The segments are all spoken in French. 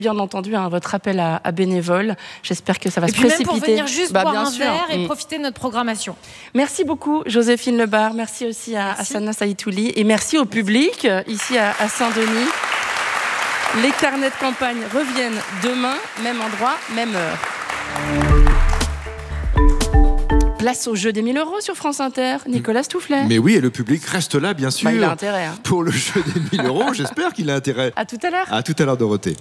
Bien entendu, votre appel à bénévoles. J'espère que ça va se précipiter. Et puis même pour venir juste boire un verre et profiter de notre programmation. Merci beaucoup, Joséphine Lebar. Merci aussi à Sana Saïtouli. Et merci au public, ici à Saint-Denis. Les carnets de campagne reviennent demain, même endroit, même heure. Place au jeu des 1000 € sur France Inter, Nicolas Stoufflet. Mais oui, et le public reste là, bien sûr. Il a intérêt. Pour le jeu des 1000 €, j'espère qu'il a intérêt. À tout à l'heure. À tout à l'heure, Dorothée.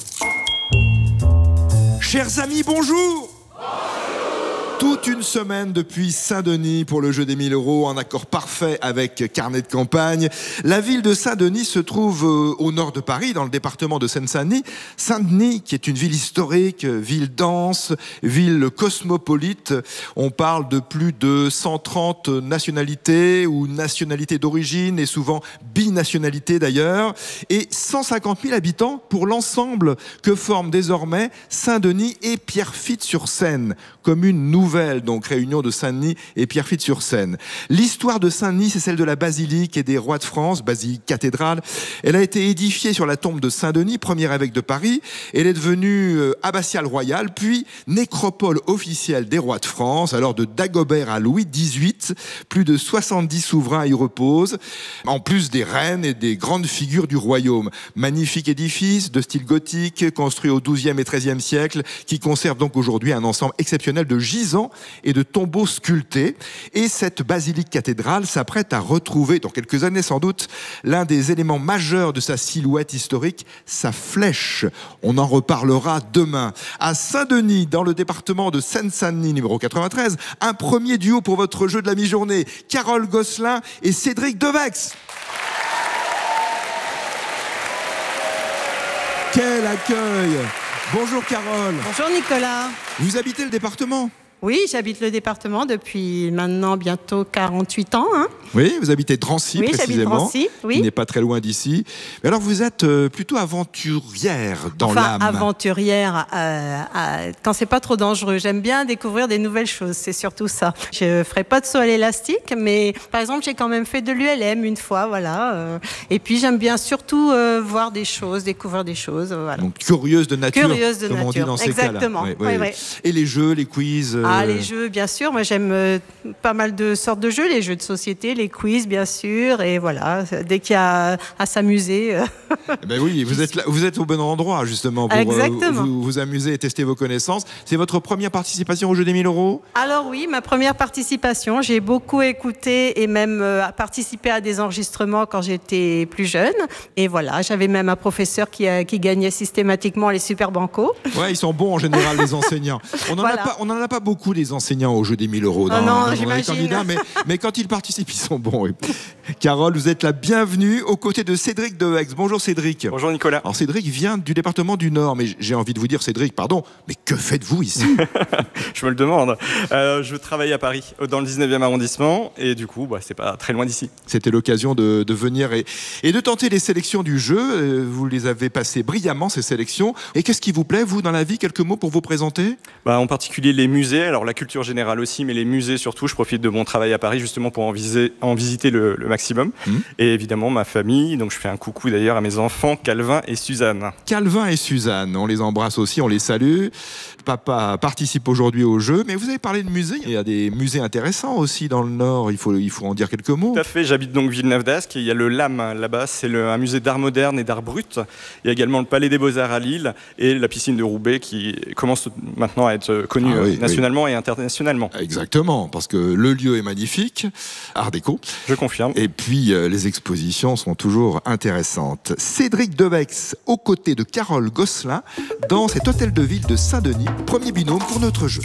Chers amis, bonjour. Toute une semaine depuis Saint-Denis pour le jeu des 1000 €, en accord parfait avec Carnet de campagne. La ville de Saint-Denis se trouve au nord de Paris, dans le département de Seine-Saint-Denis. Saint-Denis, qui est une ville historique, ville dense, ville cosmopolite. On parle de plus de 130 nationalités ou nationalités d'origine et souvent binationalités d'ailleurs. Et 150 000 habitants pour l'ensemble que forment désormais Saint-Denis et Pierrefitte-sur-Seine, commune nouvelle, donc réunion de Saint-Denis et Pierrefitte-sur-Seine. L'histoire de Saint-Denis, c'est celle de la basilique et des rois de France, basilique cathédrale. Elle a été édifiée sur la tombe de Saint-Denis, premier évêque de Paris. Elle est devenue abbatiale royale, puis nécropole officielle des rois de France, alors de Dagobert à Louis XVIII. Plus de 70 souverains y reposent, en plus des reines et des grandes figures du royaume. Magnifique édifice de style gothique, construit au XIIe et XIIIe siècle, qui conserve donc aujourd'hui un ensemble exceptionnel de gisants et de tombeaux sculptés. Et cette basilique cathédrale s'apprête à retrouver, dans quelques années sans doute, l'un des éléments majeurs de sa silhouette historique, sa flèche. On en reparlera demain. À Saint-Denis, dans le département de Seine-Saint-Denis, numéro 93, un premier duo pour votre jeu de la mi-journée, Carole Gosselin et Cédric Devex. Quel accueil! Bonjour Carole. Bonjour Nicolas. Vous habitez le département ? Oui, j'habite le département depuis maintenant bientôt 48 ans. Oui, vous habitez Drancy, oui, précisément. J'habite Drancy, oui. Qui n'est pas très loin d'ici. Mais alors, vous êtes plutôt aventurière dans l'âme. Aventurière, quand c'est pas trop dangereux. J'aime bien découvrir des nouvelles choses, c'est surtout ça. Je ferai pas de saut à l'élastique, mais par exemple, j'ai quand même fait de l'ULM une fois, voilà. Et puis, j'aime bien surtout voir des choses, découvrir des choses, voilà. Donc, curieuse de nature, comme on dit dans ces exactement. cas-là. Oui. Et les jeux, les quiz les jeux, bien sûr. Moi, j'aime pas mal de sortes de jeux, les jeux de société, les quiz, bien sûr. Et voilà, dès qu'il y a à s'amuser. Ben oui, vous êtes au bon endroit, justement, pour vous amuser et tester vos connaissances. C'est votre première participation au jeu des 1000 €? Alors oui, ma première participation. J'ai beaucoup écouté et même participé à des enregistrements quand j'étais plus jeune. Et voilà, j'avais même un professeur qui gagnait systématiquement les super bancos. Ouais, ils sont bons en général, les enseignants. On n'en a pas beaucoup des enseignants au jeu des 1000 € dans les candidats, mais quand ils participent, ils sont bons. Oui. Carole, vous êtes la bienvenue aux côtés de Cédric Devex. Bonjour Cédric. Bonjour Nicolas. Alors Cédric vient du département du Nord, mais j'ai envie de vous dire, Cédric, pardon, mais que faites-vous ici? Je me le demande. Je travaille à Paris, dans le 19e arrondissement, et du coup, c'est pas très loin d'ici. C'était l'occasion de venir et de tenter les sélections du jeu. Vous les avez passées brillamment, ces sélections. Et qu'est-ce qui vous plaît, vous, dans la vie? Quelques mots pour vous présenter? En particulier les musées, alors la culture générale aussi, mais les musées surtout. Je profite de mon travail à Paris justement pour en visiter le maximum. Et évidemment ma famille, donc je fais un coucou d'ailleurs à mes enfants Calvin et Suzanne. Calvin et Suzanne, on les embrasse aussi, on les salue. Papa participe aujourd'hui au jeu, mais vous avez parlé de musées. Il y a des musées intéressants aussi dans le Nord, il faut en dire quelques mots. Tout à fait, j'habite donc Villeneuve-d'Ascq et il y a le LAM là-bas, c'est un musée d'art moderne et d'art brut. Il y a également le Palais des Beaux-Arts à Lille et la piscine de Roubaix qui commence maintenant à être connue nationalement et internationalement. Exactement, parce que le lieu est magnifique, art déco. Je confirme. Et puis les expositions sont toujours intéressantes. Cédric Devex aux côtés de Carole Gosselin dans cet hôtel de ville de Saint-Denis, premier binôme pour notre jeu.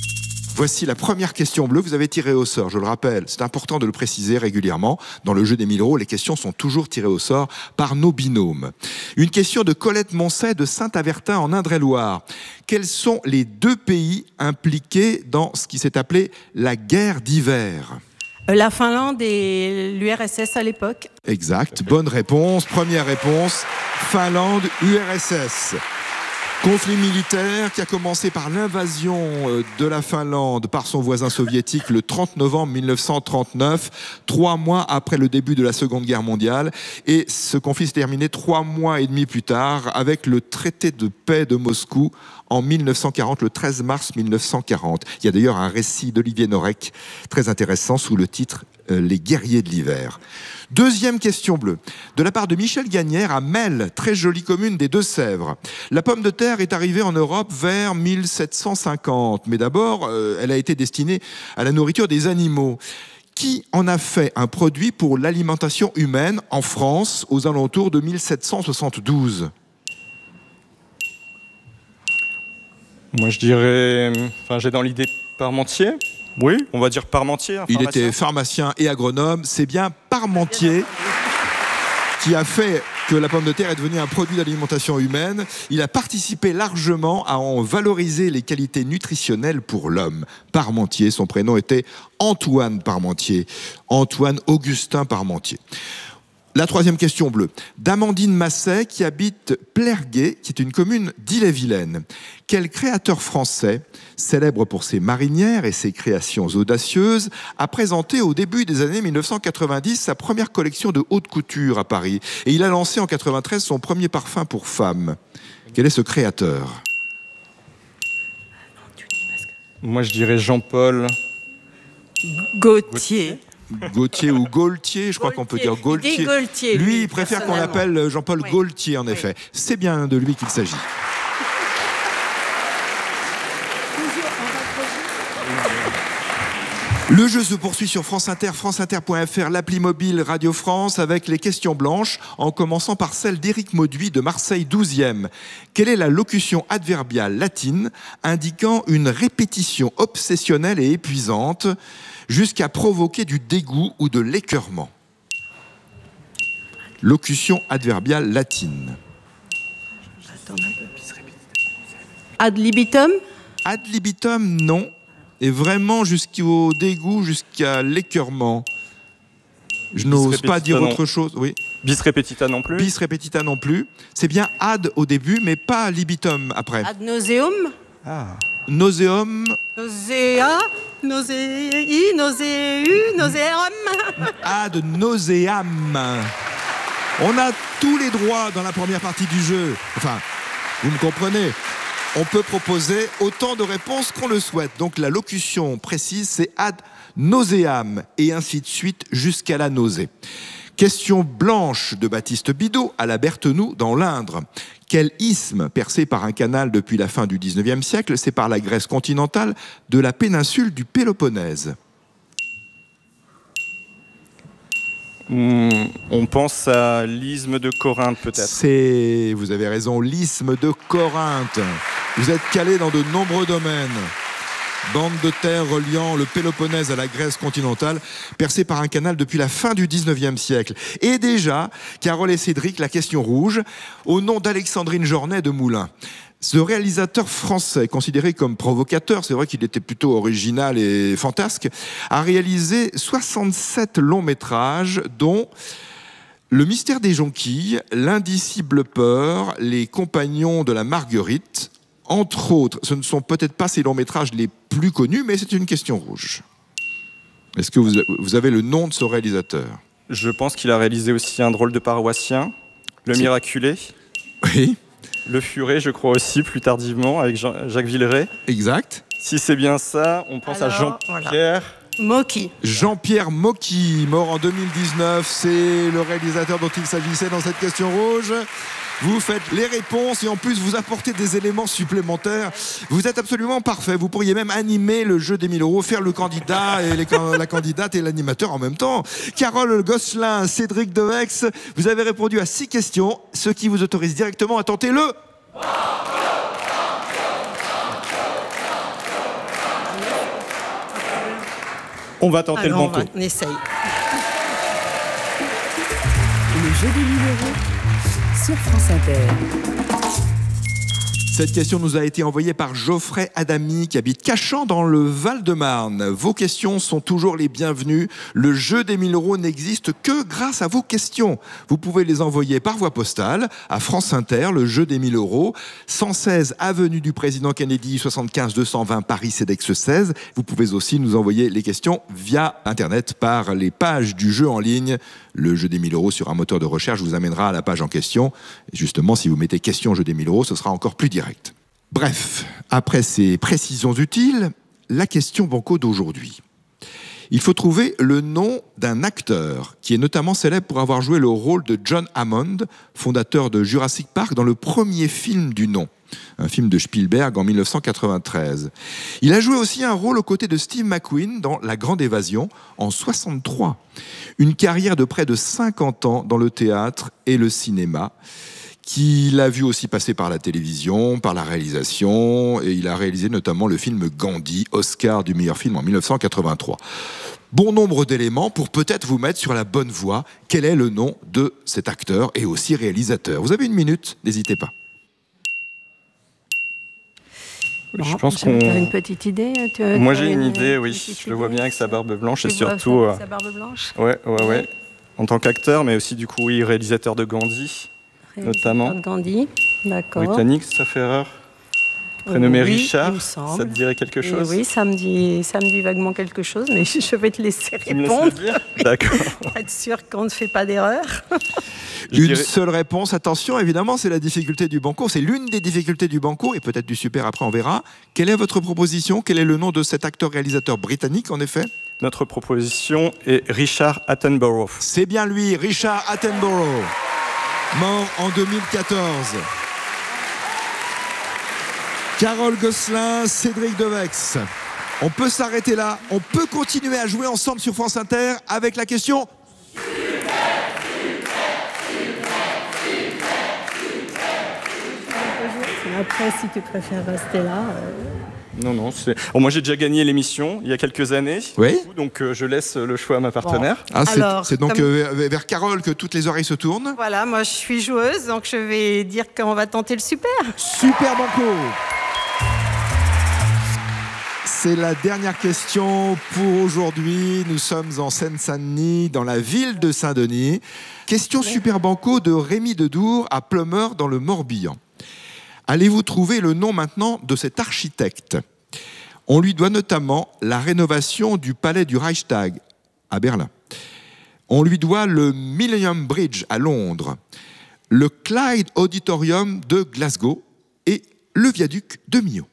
Voici la première question bleue, vous avez tiré au sort, je le rappelle, c'est important de le préciser régulièrement. Dans le jeu des 1000 €, les questions sont toujours tirées au sort par nos binômes. Une question de Colette Moncet de Saint-Avertin en Indre-et-Loire. Quels sont les deux pays impliqués dans ce qui s'est appelé la guerre d'hiver ? La Finlande et l'URSS à l'époque. Exact, bonne réponse, première réponse, Finlande, URSS. Conflit militaire qui a commencé par l'invasion de la Finlande par son voisin soviétique le 30 novembre 1939, 3 mois après le début de la Seconde Guerre mondiale. Et ce conflit s'est terminé 3 mois et demi plus tard avec le traité de paix de Moscou en 1940, le 13 mars 1940. Il y a d'ailleurs un récit d'Olivier Norek très intéressant sous le titre « Les guerriers de l'hiver ». Deuxième question bleue, de la part de Michel Gagnère à Melle, très jolie commune des Deux-Sèvres. La pomme de terre est arrivée en Europe vers 1750, mais d'abord, elle a été destinée à la nourriture des animaux. Qui en a fait un produit pour l'alimentation humaine en France aux alentours de 1772 ? Moi, je dirais... Enfin, j'ai dans l'idée Parmentier. Oui, on va dire Parmentier. Il était pharmacien et agronome. C'est bien Parmentier qui a fait que la pomme de terre est devenue un produit d'alimentation humaine. Il a participé largement à en valoriser les qualités nutritionnelles pour l'homme. Parmentier, son prénom était Antoine Parmentier. Antoine Augustin Parmentier. La troisième question bleue, d'Amandine Masset qui habite Plerguet, qui est une commune d'Ille-et-Vilaine. Quel créateur français, célèbre pour ses marinières et ses créations audacieuses, a présenté au début des années 1990 sa première collection de haute couture à Paris. Et il a lancé en 1993 son premier parfum pour femmes. Quel est ce créateur ? Moi, je dirais Jean-Paul Gaultier. Gaultier ou Gaultier, je crois qu'on peut dire Gaultier. Gaultier. Lui, il préfère qu'on l'appelle Jean-Paul Gaultier, en effet. C'est bien de lui qu'il s'agit. Le jeu se poursuit sur France Inter, franceinter.fr, l'appli mobile Radio France avec les questions blanches, en commençant par celle d'Éric Mauduit de Marseille 12e. Quelle est la locution adverbiale latine indiquant une répétition obsessionnelle et épuisante jusqu'à provoquer du dégoût ou de l'écœurement? Locution adverbiale latine. Ad libitum? Ad libitum, non. Et vraiment jusqu'au dégoût, jusqu'à l'écœurement. Je n'ose pas dire autre chose. Oui. Bis repetita non plus. Bis repetita non plus. C'est bien ad au début, mais pas libitum après. Ad nauseum? Ah. Nauseum. Nausea? Nausei? Nauseu? Nauseam? Ad nauseam. On a tous les droits dans la première partie du jeu. Enfin, vous me comprenez. On peut proposer autant de réponses qu'on le souhaite. Donc la locution précise, c'est ad nauseam, et ainsi de suite jusqu'à la nausée. Question blanche de Baptiste Bidot à la Berthenoux dans l'Indre. Quel isthme, percé par un canal depuis la fin du 19e siècle, sépare la Grèce continentale de la péninsule du Péloponnèse? On pense à l'isthme de Corinthe, peut-être. Vous avez raison, l'isthme de Corinthe. Vous êtes calé dans de nombreux domaines. Bande de terre reliant le Péloponnèse à la Grèce continentale, percée par un canal depuis la fin du 19e siècle. Et déjà, Carole et Cédric, la question rouge, au nom d'Alexandrine Jornet de Moulins. Ce réalisateur français, considéré comme provocateur, c'est vrai qu'il était plutôt original et fantasque, a réalisé 67 longs métrages, dont Le mystère des jonquilles, L'indicible peur, Les compagnons de la Marguerite. Entre autres, ce ne sont peut-être pas ces longs métrages les plus connus, mais c'est une question rouge. Est-ce que vous avez le nom de ce réalisateur? Je pense qu'il a réalisé aussi Un drôle de paroissien, Le Miraculé. Oui. Le Furet, je crois aussi, plus tardivement, avec Jacques Villeray. Exact. Si c'est bien ça, on pense à Jean-Pierre... Mocky. Jean-Pierre Mocky, mort en 2019. C'est le réalisateur dont il s'agissait dans cette question rouge. Vous faites les réponses et en plus vous apportez des éléments supplémentaires. Vous êtes absolument parfait. Vous pourriez même animer le jeu des 1000 €, faire le candidat et la candidate et l'animateur en même temps. Carole Gosselin, Cédric Devex, vous avez répondu à 6 questions, ce qui vous autorise directement à tenter le... On va tenter le banco. On essaye. Le jeu des 1000 € sur France Inter. Cette question nous a été envoyée par Geoffrey Adami qui habite Cachan dans le Val-de-Marne. Vos questions sont toujours les bienvenues. Le jeu des 1000 € n'existe que grâce à vos questions. Vous pouvez les envoyer par voie postale à France Inter, le jeu des 1000 €, 116 avenue du Président Kennedy, 75 220 Paris CEDEX 16. Vous pouvez aussi nous envoyer les questions via Internet par les pages du jeu en ligne. Le jeu des 1000 € sur un moteur de recherche vous amènera à la page en question. Et justement, si vous mettez question jeu des 1000 €, ce sera encore plus direct. Bref, après ces précisions utiles, la question banco d'aujourd'hui. Il faut trouver le nom d'un acteur qui est notamment célèbre pour avoir joué le rôle de John Hammond, fondateur de Jurassic Park, dans le premier film du nom, un film de Spielberg en 1993. Il a joué aussi un rôle aux côtés de Steve McQueen dans La Grande Évasion en 1963. Une carrière de près de 50 ans dans le théâtre et le cinéma, qu'il a vu aussi passer par la télévision, par la réalisation, et il a réalisé notamment le film Gandhi, Oscar du meilleur film en 1983. Bon nombre d'éléments pour peut-être vous mettre sur la bonne voie. Quel est le nom de cet acteur et aussi réalisateur? Vous avez une minute, n'hésitez pas. Bon, je pense qu'on a une petite idée. Moi j'ai une idée, oui. Je le vois bien avec sa barbe blanche et surtout. Sa barbe blanche. Ouais. En tant qu'acteur, mais aussi du coup, oui, réalisateur de Gandhi, notamment. De Gandhi, d'accord. Britannique, ça fait erreur. Prénommé Richard, il me semble. Ça te dirait quelque chose? Oui, ça me dit vaguement quelque chose, mais je vais te laisser répondre. D'accord. Pour être sûr qu'on ne fait pas d'erreur. Une seule réponse, attention, évidemment, c'est la difficulté du banco. C'est l'une des difficultés du banco, et peut-être du super après, on verra. Quelle est votre proposition? Quel est le nom de cet acteur-réalisateur britannique, en effet? Notre proposition est Richard Attenborough. C'est bien lui, Richard Attenborough, mort en 2014. Carole Gosselin, Cédric Devex. On peut s'arrêter là, on peut continuer à jouer ensemble sur France Inter avec la question. Après, si tu préfères rester là. Non, c'est... moi j'ai déjà gagné l'émission il y a quelques années. Oui. Donc je laisse le choix à ma partenaire. Bon. Ah, c'est donc vers Carole que toutes les oreilles se tournent. Voilà, moi je suis joueuse, donc je vais dire qu'on va tenter le super. Super banco. C'est la dernière question pour aujourd'hui. Nous sommes en Seine-Saint-Denis, dans la ville de Saint-Denis. Question super banco de Rémi Dedour à Plumeur dans le Morbihan. Allez-vous trouver le nom maintenant de cet architecte? On lui doit notamment la rénovation du palais du Reichstag à Berlin. On lui doit le Millennium Bridge à Londres, le Clyde Auditorium de Glasgow et le viaduc de Millau.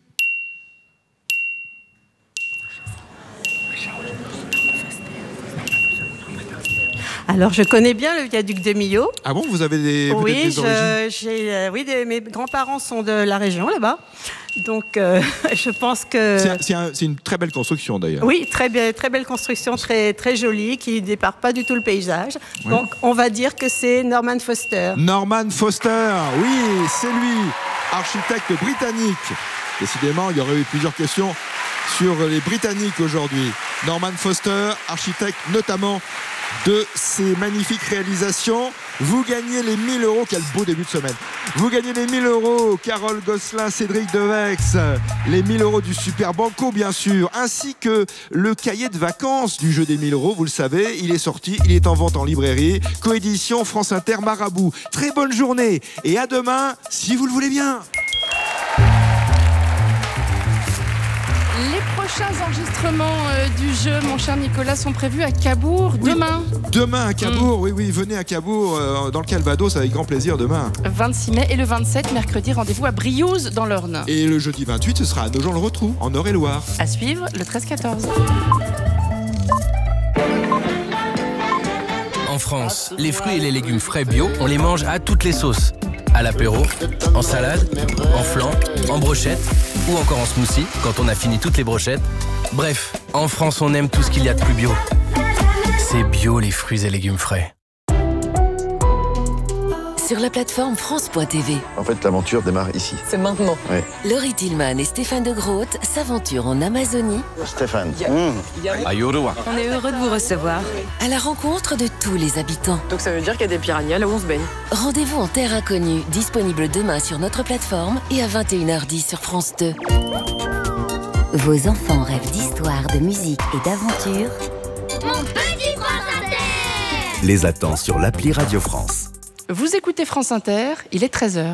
Alors, je connais bien le viaduc de Millau. Ah bon, vous avez des origines? Mes grands-parents sont de la région, là-bas. Donc, je pense que... C'est une très belle construction, d'ailleurs. Oui, très belle construction, très, très jolie, qui ne dépare pas du tout le paysage. Ouais. Donc, on va dire que c'est Norman Foster. Norman Foster, oui, c'est lui, architecte britannique. Décidément, il y aurait eu plusieurs questions sur les Britanniques aujourd'hui. Norman Foster, architecte notamment de ces magnifiques réalisations. Vous gagnez les 1000 €. Quel beau début de semaine. Vous gagnez les 1000 €. Carole Gosselin, Cédric Devex. Les 1000 € du Super Banco, bien sûr. Ainsi que le cahier de vacances du jeu des 1000 €. Vous le savez, il est sorti. Il est en vente en librairie. Coédition France Inter Marabout. Très bonne journée. Et à demain, si vous le voulez bien. Les prochains enregistrements du jeu, mon cher Nicolas, sont prévus à Cabourg demain. Demain à Cabourg, oui, venez à Cabourg, dans le Calvados, avec grand plaisir demain. 26 mai et le 27, mercredi, rendez-vous à Briouze, dans l'Orne. Et le jeudi 28, ce sera à Nogent-le-Rotrou, en Eure-et-Loire. À suivre, le 13-14. En France, les fruits et les légumes frais bio, on les mange à toutes les sauces. À l'apéro, en salade, en flan, en brochette ou encore en smoothie quand on a fini toutes les brochettes. Bref, en France, on aime tout ce qu'il y a de plus bio. C'est bio les fruits et légumes frais. sur la plateforme France.tv. En fait, l'aventure démarre ici. C'est maintenant. Oui. Laurie Tillman et Stéphane de Groot s'aventurent en Amazonie. Stéphane. On est heureux de vous recevoir. À la rencontre de tous les habitants. Donc ça veut dire qu'il y a des piranhas là où on se baigne. Rendez-vous en terre inconnue, disponible demain sur notre plateforme et à 21h10 sur France 2. Vos enfants rêvent d'histoire, de musique et d'aventure. Mon petit France Inter! Les attend sur l'appli Radio France. Vous écoutez France Inter, il est 13h.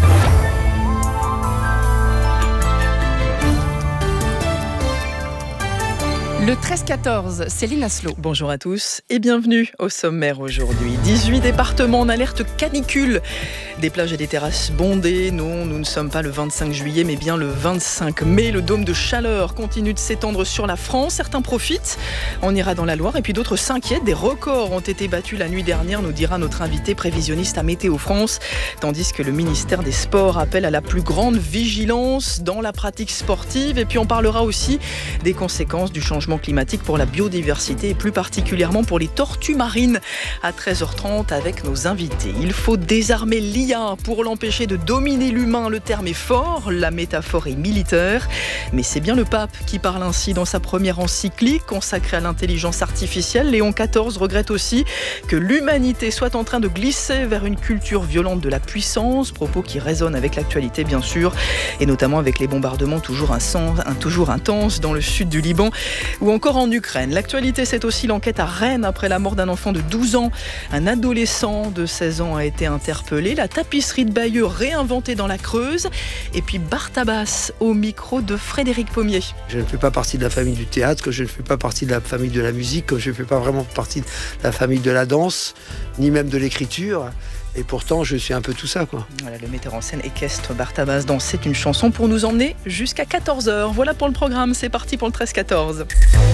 Le 13-14, Céline Asselot. Bonjour à tous et bienvenue au sommaire aujourd'hui. 18 départements en alerte canicule. Des plages et des terrasses bondées. Non, nous ne sommes pas le 25 juillet, mais bien le 25 mai. Le dôme de chaleur continue de s'étendre sur la France. Certains profitent. On ira dans la Loire et puis d'autres s'inquiètent. Des records ont été battus la nuit dernière, nous dira notre invité prévisionniste à Météo France. Tandis que le ministère des Sports appelle à la plus grande vigilance dans la pratique sportive. Et puis on parlera aussi des conséquences du changement climatique pour la biodiversité et plus particulièrement pour les tortues marines à 13h30 avec nos invités. Il faut désarmer l'IA pour l'empêcher de dominer l'humain. Le terme est fort, la métaphore est militaire, mais c'est bien le pape qui parle ainsi dans sa première encyclique consacrée à l'intelligence artificielle. Léon XIV regrette aussi que l'humanité soit en train de glisser vers une culture violente de la puissance, propos qui résonnent avec l'actualité bien sûr, et notamment avec les bombardements toujours intenses dans le sud du Liban ou encore en Ukraine. L'actualité, c'est aussi l'enquête à Rennes après la mort d'un enfant de 12 ans. Un adolescent de 16 ans a été interpellé. La tapisserie de Bayeux réinventée dans la Creuse. Et puis Bartabas au micro de Frédéric Pommier. Je ne fais pas partie de la famille du théâtre, que je ne fais pas partie de la famille de la musique, que je ne fais pas vraiment partie de la famille de la danse, ni même de l'écriture. Et pourtant, je suis un peu tout ça, quoi. Voilà, le metteur en scène équestre Bartabas dans C'est une chanson pour nous emmener jusqu'à 14h. Voilà pour le programme, c'est parti pour le 13-14.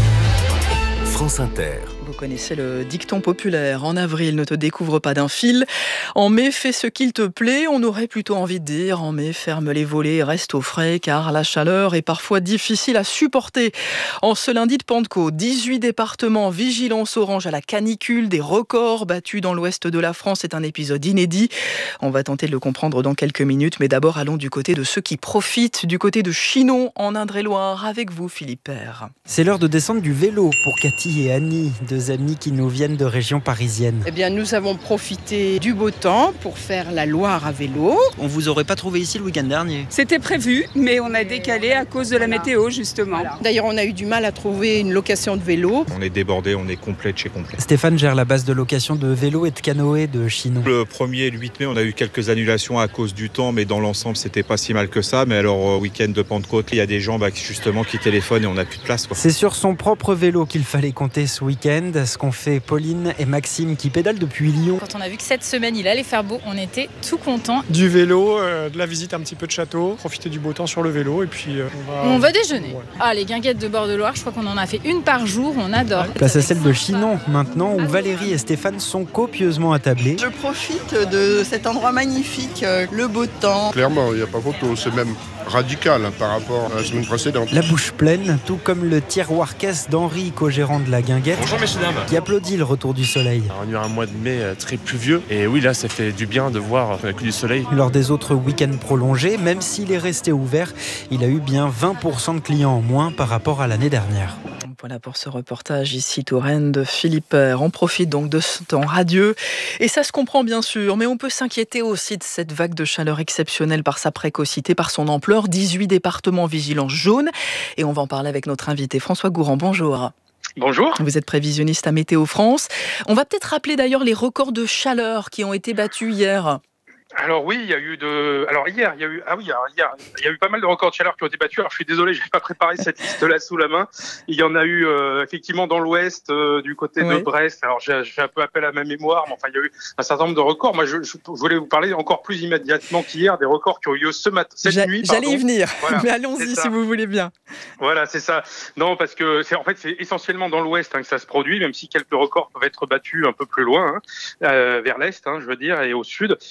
France Inter. Vous connaissez le dicton populaire. En avril, ne te découvre pas d'un fil. En mai, fais ce qu'il te plaît. On aurait plutôt envie de dire en mai, ferme les volets et reste au frais car la chaleur est parfois difficile à supporter. En ce lundi de Pentecôte, 18 départements, vigilance orange à la canicule, des records battus dans l'ouest de la France. C'est un épisode inédit. On va tenter de le comprendre dans quelques minutes. Mais d'abord, allons du côté de ceux qui profitent, du côté de Chinon, en Indre-et-Loire. Avec vous, Philippe Père. C'est l'heure de descendre du vélo pour Cathy et Annie, deux amis qui nous viennent de région parisienne. Eh bien, nous avons profité du beau temps pour faire la Loire à vélo. On vous aurait pas trouvé ici le week-end dernier? C'était prévu, mais on a décalé à cause de la météo, justement. Voilà. D'ailleurs, on a eu du mal à trouver une location de vélo. On est débordé, on est complet de chez complet. Stéphane gère la base de location de vélo et de canoë de Chinon. Le 1er et le 8 mai, on a eu quelques annulations à cause du temps, mais dans l'ensemble, c'était pas si mal que ça. Mais alors, week-end de Pentecôte, il y a des gens justement qui téléphonent et on n'a plus de place, quoi. C'est sur son propre vélo qu'il fallait compter ce week-end. Ce qu'ont fait Pauline et Maxime qui pédalent depuis Lyon. Quand on a vu que cette semaine il allait faire beau, on était tout contents. Du vélo, de la visite un petit peu de château, profiter du beau temps sur le vélo et puis on va déjeuner. Ouais. Ah, les guinguettes de bord de Loire, je crois qu'on en a fait une par jour, on adore. Place à celle de Chinon maintenant où Valérie et Stéphane sont copieusement attablés. Je profite de cet endroit magnifique, le beau temps. Clairement, il n'y a pas photo, c'est même radical par rapport à la semaine précédente. La bouche pleine, tout comme le tiroir caisse d'Henri, co-gérant de la guinguette. Bonjour messieurs dames. Qui applaudit le retour du soleil. Alors, on a eu un mois de mai très pluvieux et oui là ça fait du bien de voir que du soleil. Lors des autres week-ends prolongés, même s'il est resté ouvert, il a eu bien 20% de clients en moins par rapport à l'année dernière. Voilà pour ce reportage ici Touraine de Philippe Père. On profite donc de ce temps radieux et ça se comprend bien sûr, mais on peut s'inquiéter aussi de cette vague de chaleur exceptionnelle par sa précocité, par son ampleur. 18 départements vigilance jaune et on va en parler avec notre invité François Gourand. Bonjour. Bonjour. Vous êtes prévisionniste à Météo France. On va peut-être rappeler d'ailleurs les records de chaleur qui ont été battus hier. Alors oui, il y a eu hier, il y a eu pas mal de records de chaleur qui ont été battus. Alors je suis désolé, je n'ai pas préparé cette liste-là sous la main. Il y en a eu effectivement dans l'ouest, du côté de Brest. Alors j'ai un peu appel à ma mémoire, mais enfin il y a eu un certain nombre de records. Moi je voulais vous parler encore plus immédiatement qu'hier des records qui ont eu lieu cette nuit. J'allais y venir, voilà, mais allons-y si vous voulez bien. Voilà, c'est ça. Non, parce que c'est essentiellement dans l'ouest que ça se produit, même si quelques records peuvent être battus un peu plus loin, vers l'est, je veux dire, et au sud. Mais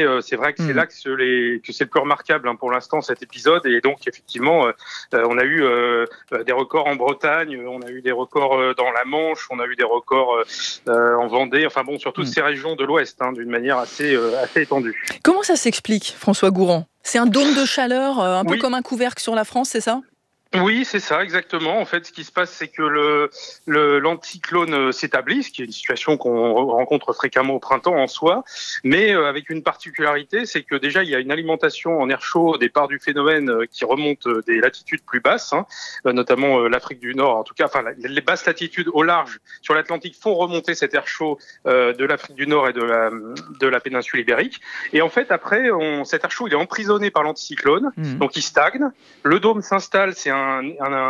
c'est vrai que c'est là que c'est le plus remarquable pour l'instant, cet épisode. Et donc, effectivement, on a eu des records en Bretagne, on a eu des records dans la Manche, on a eu des records en Vendée, enfin bon, sur toutes ces régions de l'Ouest, d'une manière assez étendue. Comment ça s'explique, François Gourand ? C'est un dôme de chaleur, un peu comme un couvercle sur la France, c'est ça ? Oui, c'est ça, exactement. En fait, ce qui se passe, c'est que l'anticyclone s'établit, ce qui est une situation qu'on rencontre fréquemment au printemps en soi, mais avec une particularité, c'est que déjà, il y a une alimentation en air chaud au départ du phénomène qui remonte des latitudes plus basses, notamment l'Afrique du Nord, en tout cas, enfin, les basses latitudes au large sur l'Atlantique font remonter cet air chaud de l'Afrique du Nord et de la péninsule ibérique. Et en fait, après, cet air chaud, il est emprisonné par l'anticyclone, donc il stagne. Le dôme s'installe, c'est un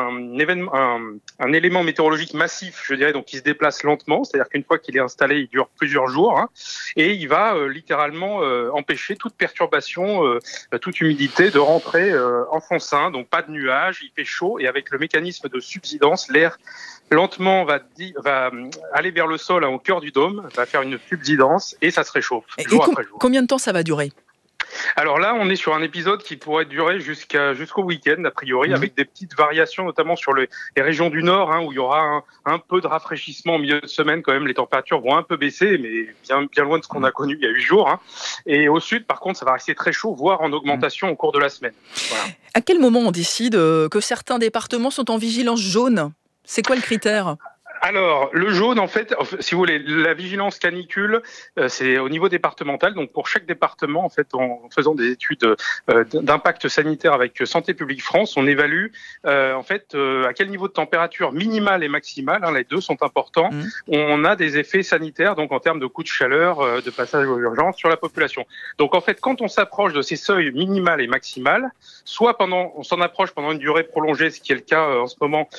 élément météorologique massif, je dirais, donc qui se déplace lentement, c'est-à-dire qu'une fois qu'il est installé, il dure plusieurs jours, et il va littéralement empêcher toute perturbation, toute humidité de rentrer en son sein, donc pas de nuages, il fait chaud, et avec le mécanisme de subsidence, l'air lentement va aller vers le sol au cœur du dôme, va faire une subsidence, et ça se réchauffe jour après jour. Combien de temps ça va durer ? Alors là, on est sur un épisode qui pourrait durer jusqu'au week-end, a priori, avec des petites variations, notamment sur les régions du Nord, où il y aura un peu de rafraîchissement au milieu de semaine. Quand même, les températures vont un peu baisser, mais bien loin de ce qu'on a connu il y a 8 jours. Et au sud, par contre, ça va rester très chaud, voire en augmentation au cours de la semaine. Voilà. À quel moment on décide que certains départements sont en vigilance jaune ? C'est quoi le critère ? Alors, le jaune, en fait, si vous voulez, la vigilance canicule, c'est au niveau départemental. Donc, pour chaque département, en fait, en faisant des études d'impact sanitaire avec Santé publique France, on évalue, à quel niveau de température minimale et maximale, les deux sont importants, on a des effets sanitaires, donc en termes de coûts de chaleur, de passage aux urgences sur la population. Donc, en fait, quand on s'approche de ces seuils minimales et maximales, soit on s'en approche pendant une durée prolongée, ce qui est le cas en ce moment,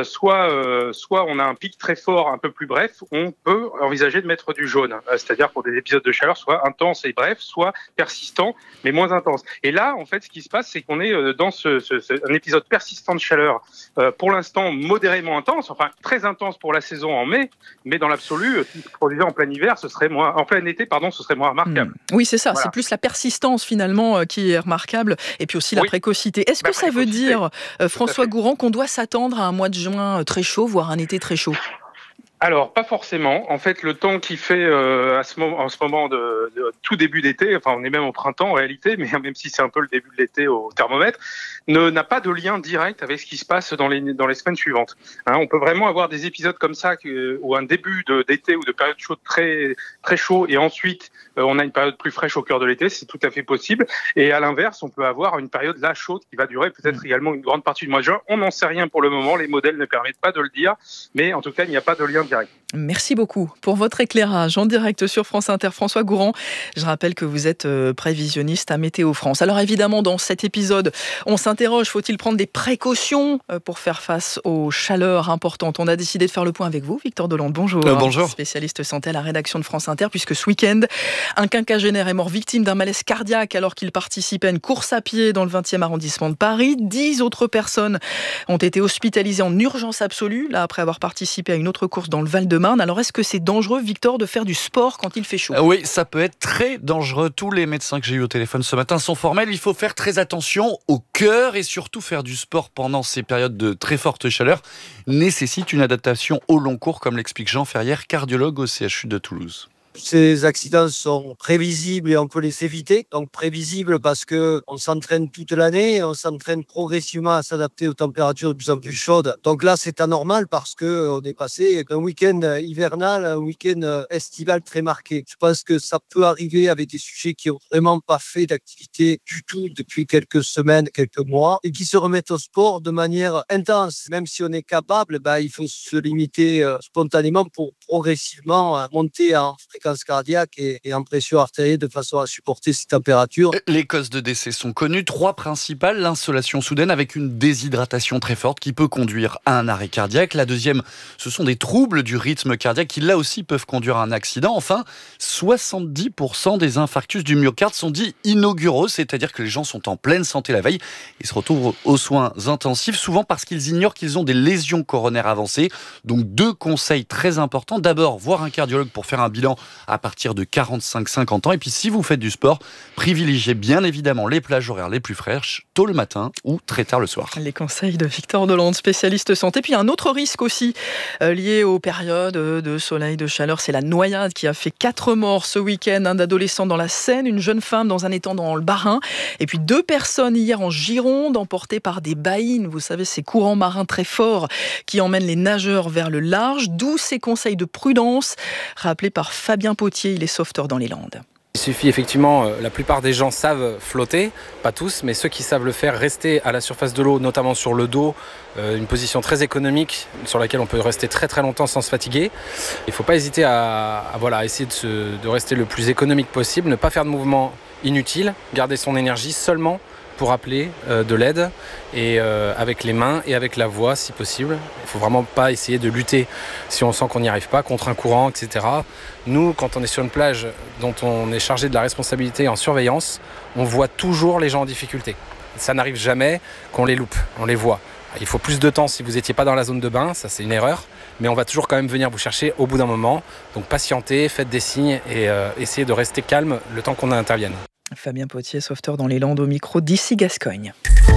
soit on a un pic très fort, un peu plus bref, on peut envisager de mettre du jaune, c'est-à-dire pour des épisodes de chaleur soit intenses et brefs, soit persistants mais moins intenses. Et là, en fait, ce qui se passe, c'est qu'on est dans un épisode persistant de chaleur, pour l'instant modérément intense, enfin très intense pour la saison en mai, mais dans l'absolu, si se produisait en plein hiver, ce serait moins remarquable. Oui, c'est ça, c'est plus la persistance finalement qui est remarquable, et puis aussi la précocité. Est-ce que ça veut dire, François Gourand, qu'on doit s'attendre à un mois de juin très chaud, voire un été très chaud ? Alors, pas forcément. En fait, le temps qu'il fait en ce moment de tout début d'été, enfin on est même au printemps en réalité, mais même si c'est un peu le début de l'été au thermomètre, n'a pas de lien direct avec ce qui se passe dans les semaines suivantes. On peut vraiment avoir des épisodes comme ça, ou un début d'été ou de période chaude très, très chaud, et ensuite on a une période plus fraîche au cœur de l'été, c'est tout à fait possible. Et à l'inverse, on peut avoir une période là chaude qui va durer peut-être également une grande partie du mois de juin. On n'en sait rien pour le moment, les modèles ne permettent pas de le dire, mais en tout cas, il n'y a pas de lien direct. Merci beaucoup pour votre éclairage en direct sur France Inter. François Gourand, je rappelle que vous êtes prévisionniste à Météo France. Alors évidemment, dans cet épisode, on s'interroge, faut-il prendre des précautions pour faire face aux chaleurs importantes ? On a décidé de faire le point avec vous, Victor Delande. Bonjour. Bonjour. Spécialiste santé à la rédaction de France Inter, puisque ce week-end, un quinquagénaire est mort victime d'un malaise cardiaque alors qu'il participait à une course à pied dans le 20e arrondissement de Paris. 10 autres personnes ont été hospitalisées en urgence absolue, là après avoir participé à une autre course dans le Val-de-Marne. Alors, est-ce que c'est dangereux, Victor, de faire du sport quand il fait chaud ? Oui, ça peut être très dangereux. Tous les médecins que j'ai eu au téléphone ce matin sont formels. Il faut faire très attention au cœur et surtout faire du sport pendant ces périodes de très forte chaleur nécessite une adaptation au long cours, comme l'explique Jean Ferrière, cardiologue au CHU de Toulouse. Ces accidents sont prévisibles et on peut les éviter. Donc prévisibles parce qu'on s'entraîne toute l'année, on s'entraîne progressivement à s'adapter aux températures de plus en plus chaudes. Donc là, c'est anormal parce qu'on est passé d'un week-end hivernal à un week-end estival très marqué. Je pense que ça peut arriver avec des sujets qui n'ont vraiment pas fait d'activité du tout depuis quelques semaines, quelques mois, et qui se remettent au sport de manière intense. Même si on est capable, il faut se limiter spontanément pour progressivement monter en fréquence cardiaque et en pression artérielle de façon à supporter ces températures. Les causes de décès sont connues, 3 principales. L'insolation soudaine avec une déshydratation très forte qui peut conduire à un arrêt cardiaque. La deuxième, ce sont des troubles du rythme cardiaque qui là aussi peuvent conduire à un accident. Enfin, 70% des infarctus du myocarde sont dits inauguraux, c'est-à-dire que les gens sont en pleine santé la veille et se retrouvent aux soins intensifs, souvent parce qu'ils ignorent qu'ils ont des lésions coronaires avancées. Donc 2 conseils très importants. D'abord, voir un cardiologue pour faire un bilan à partir de 45-50 ans. Et puis si vous faites du sport, privilégiez bien évidemment les plages horaires les plus fraîches, tôt le matin ou très tard le soir. Les conseils de Victor Delande, spécialiste santé. Puis un autre risque aussi lié aux périodes de soleil, de chaleur, c'est la noyade qui a fait 4 morts ce week-end. Un adolescent dans la Seine, une jeune femme dans un étang dans le Bas-Rhin, et puis 2 personnes hier en Gironde emportées par des baïnes. Vous savez, ces courants marins très forts qui emmènent les nageurs vers le large. D'où ces conseils de prudence rappelés par Fabien Potier, il est sauveteur dans les Landes. Il suffit effectivement, la plupart des gens savent flotter, pas tous, mais ceux qui savent le faire, rester à la surface de l'eau, notamment sur le dos, une position très économique sur laquelle on peut rester très très longtemps sans se fatiguer. Il ne faut pas hésiter à essayer de rester le plus économique possible, ne pas faire de mouvements inutiles, garder son énergie seulement pour appeler de l'aide, et avec les mains et avec la voix si possible. Il ne faut vraiment pas essayer de lutter si on sent qu'on n'y arrive pas contre un courant, etc. Nous, quand on est sur une plage dont on est chargé de la responsabilité en surveillance, on voit toujours les gens en difficulté. Ça n'arrive jamais qu'on les loupe, on les voit. Il faut plus de temps si vous n'étiez pas dans la zone de bain, ça c'est une erreur, mais on va toujours quand même venir vous chercher au bout d'un moment. Donc patientez, faites des signes et essayez de rester calme le temps qu'on intervienne. Fabien Potier, sauveteur dans les Landes, au micro d'Ici Gascogne.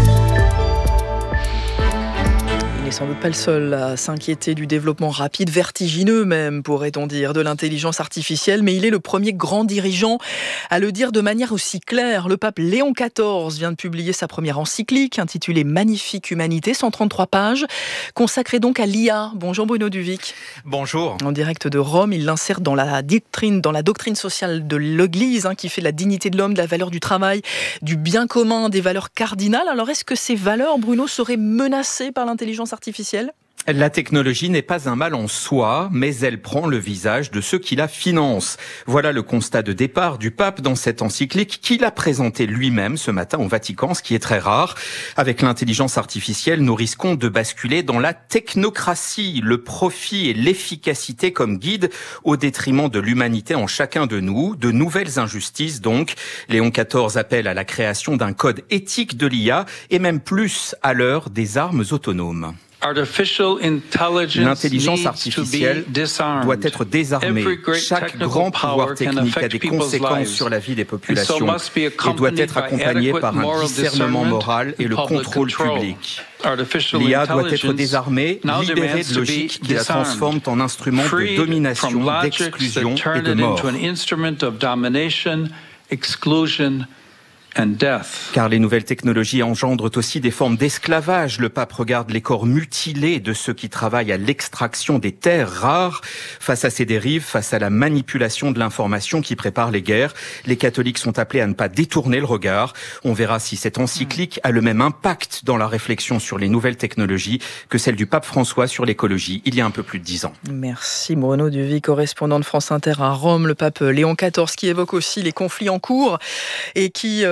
Il n'est sans doute pas le seul à s'inquiéter du développement rapide, vertigineux même, pourrait-on dire, de l'intelligence artificielle, mais il est le premier grand dirigeant à le dire de manière aussi claire. Le pape Léon XIV vient de publier sa première encyclique intitulée Magnifique Humanité, 133 pages, consacrée donc à l'IA. Bonjour Bruno Duvic. Bonjour. En direct de Rome, il l'insère dans la doctrine sociale de l'Église, qui fait de la dignité de l'homme, de la valeur du travail, du bien commun, des valeurs cardinales. Alors est-ce que ces valeurs, Bruno, seraient menacées par l'intelligence artificielle ? La technologie n'est pas un mal en soi, mais elle prend le visage de ceux qui la financent. Voilà le constat de départ du pape dans cette encyclique qu'il a présentée lui-même ce matin au Vatican, ce qui est très rare. Avec l'intelligence artificielle, nous risquons de basculer dans la technocratie, le profit et l'efficacité comme guide au détriment de l'humanité en chacun de nous, de nouvelles injustices donc. Léon XIV appelle à la création d'un code éthique de l'IA et même plus à l'heure des armes autonomes. L'intelligence artificielle doit être désarmée. Chaque grand pouvoir technique a des conséquences sur la vie des populations et doit être accompagné par un discernement moral et le contrôle public. L'IA doit être désarmée, libérée de logiques qui la transforment en instrument de domination, d'exclusion et de mort. Car les nouvelles technologies engendrent aussi des formes d'esclavage. Le pape regarde les corps mutilés de ceux qui travaillent à l'extraction des terres rares. Face à ces dérives, face à la manipulation de l'information qui prépare les guerres, les catholiques sont appelés à ne pas détourner le regard. On verra si cette encyclique a le même impact dans la réflexion sur les nouvelles technologies que celle du pape François sur l'écologie il y a un peu plus de 10 ans. Merci Bruno Duvic, correspondant de France Inter à Rome. Le pape Léon XIV qui évoque aussi les conflits en cours et qui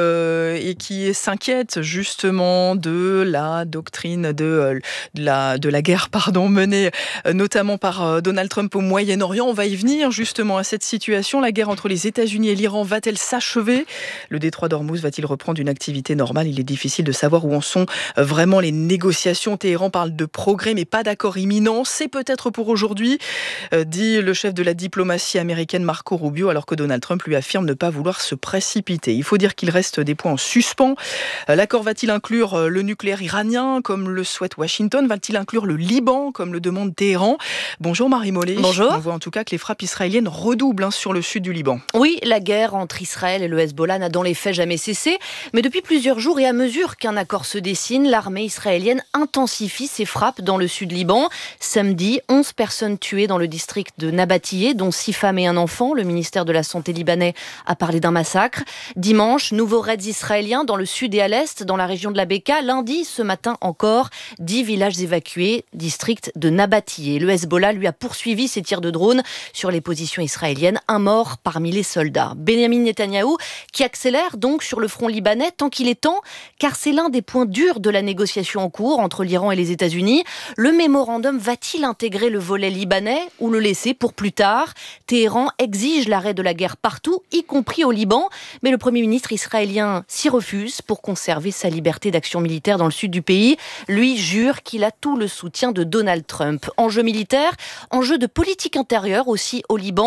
s'inquiète justement de la doctrine de la guerre menée notamment par Donald Trump au Moyen-Orient. On va y venir justement à cette situation. La guerre entre les États-Unis et l'Iran va-t-elle s'achever ? Le détroit d'Ormuz va-t-il reprendre une activité normale ? Il est difficile de savoir où en sont vraiment les négociations. Téhéran parle de progrès mais pas d'accord imminent. C'est peut-être pour aujourd'hui, dit le chef de la diplomatie américaine Marco Rubio, alors que Donald Trump lui affirme ne pas vouloir se précipiter. Il faut dire qu'il reste des points en suspens. L'accord va-t-il inclure le nucléaire iranien comme le souhaite Washington ? Va-t-il inclure le Liban comme le demande Téhéran ? Bonjour Marie Mollet. Bonjour. On voit en tout cas que les frappes israéliennes redoublent sur le sud du Liban. Oui, la guerre entre Israël et le Hezbollah n'a dans les faits jamais cessé. Mais depuis plusieurs jours et à mesure qu'un accord se dessine, l'armée israélienne intensifie ses frappes dans le sud Liban. Samedi, 11 personnes tuées dans le district de Nabatiyeh, dont 6 femmes et un enfant. Le ministère de la Santé libanais a parlé d'un massacre. Dimanche, nouveau raids israéliens dans le sud et à l'est, dans la région de la Beka. Lundi, ce matin encore, 10 villages évacués, district de Nabatiyeh. Le Hezbollah lui a poursuivi ses tirs de drone sur les positions israéliennes. Un mort parmi les soldats. Benyamin Netanyahou qui accélère donc sur le front libanais tant qu'il est temps, car c'est l'un des points durs de la négociation en cours entre l'Iran et les États-Unis. Le mémorandum va-t-il intégrer le volet libanais ou le laisser pour plus tard ? Téhéran exige l'arrêt de la guerre partout, y compris au Liban, mais le Premier ministre israélien s'y refuse pour conserver sa liberté d'action militaire dans le sud du pays. Lui jure qu'il a tout le soutien de Donald Trump. Enjeu militaire, enjeu de politique intérieure aussi au Liban.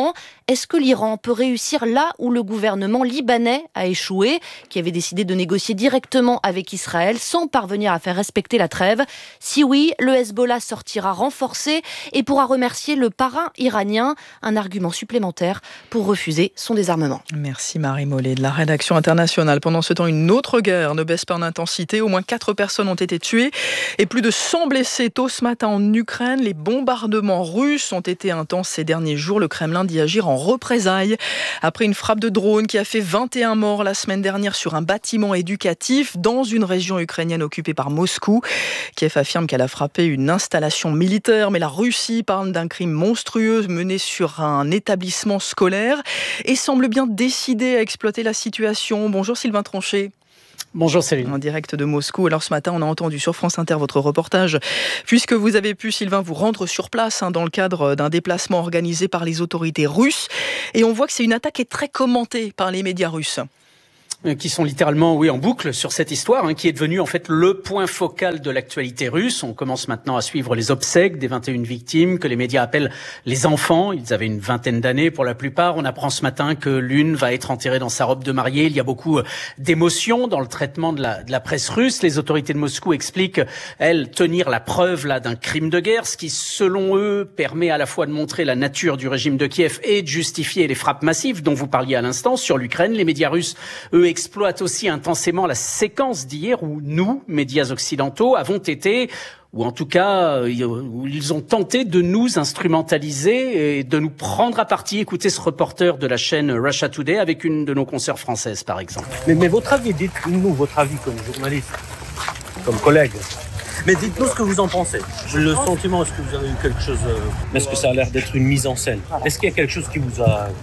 Est-ce que l'Iran peut réussir là où le gouvernement libanais a échoué, qui avait décidé de négocier directement avec Israël sans parvenir à faire respecter la trêve? Si oui, le Hezbollah sortira renforcé et pourra remercier le parrain iranien, un argument supplémentaire pour refuser son désarmement. Merci Marie Mollet de la rédaction internationale. Pendant ce temps, une autre guerre ne baisse pas en intensité. Au moins 4 personnes ont été tuées et plus de 100 blessés tôt ce matin en Ukraine. Les bombardements russes ont été intenses ces derniers jours. Le Kremlin dit agir en représailles après une frappe de drone qui a fait 21 morts la semaine dernière sur un bâtiment éducatif dans une région ukrainienne occupée par Moscou. Kiev affirme qu'elle a frappé une installation militaire, mais la Russie parle d'un crime monstrueux mené sur un établissement scolaire et semble bien décidée à exploiter la situation. Bonjour Sylvain Tronchet. Bonjour Céline. En direct de Moscou. Alors ce matin, on a entendu sur France Inter votre reportage, puisque vous avez pu, Sylvain, vous rendre sur place dans le cadre d'un déplacement organisé par les autorités russes. Et on voit que c'est une attaque qui est très commentée par les médias russes. Qui sont littéralement, en boucle sur cette histoire, qui est devenue en fait le point focal de l'actualité russe. On commence maintenant à suivre les obsèques des 21 victimes que les médias appellent les enfants. Ils avaient une vingtaine d'années pour la plupart. On apprend ce matin que l'une va être enterrée dans sa robe de mariée. Il y a beaucoup d'émotions dans le traitement de la presse russe. Les autorités de Moscou expliquent, elles, tenir la preuve là d'un crime de guerre, ce qui, selon eux, permet à la fois de montrer la nature du régime de Kiev et de justifier les frappes massives dont vous parliez à l'instant sur l'Ukraine. Les médias russes, eux, exploite aussi intensément la séquence d'hier où nous, médias occidentaux, avons été, ou en tout cas, où ils ont tenté de nous instrumentaliser et de nous prendre à partie. Écoutez ce reporter de la chaîne Russia Today avec une de nos consoeurs françaises, par exemple. Mais votre avis, dites-nous votre avis comme journaliste, comme collègue. Mais dites-nous ce que vous en pensez. J'ai le sentiment, est-ce que vous avez eu quelque chose... Est-ce que ça a l'air d'être une mise en scène? Est-ce qu'il y a quelque chose qui vous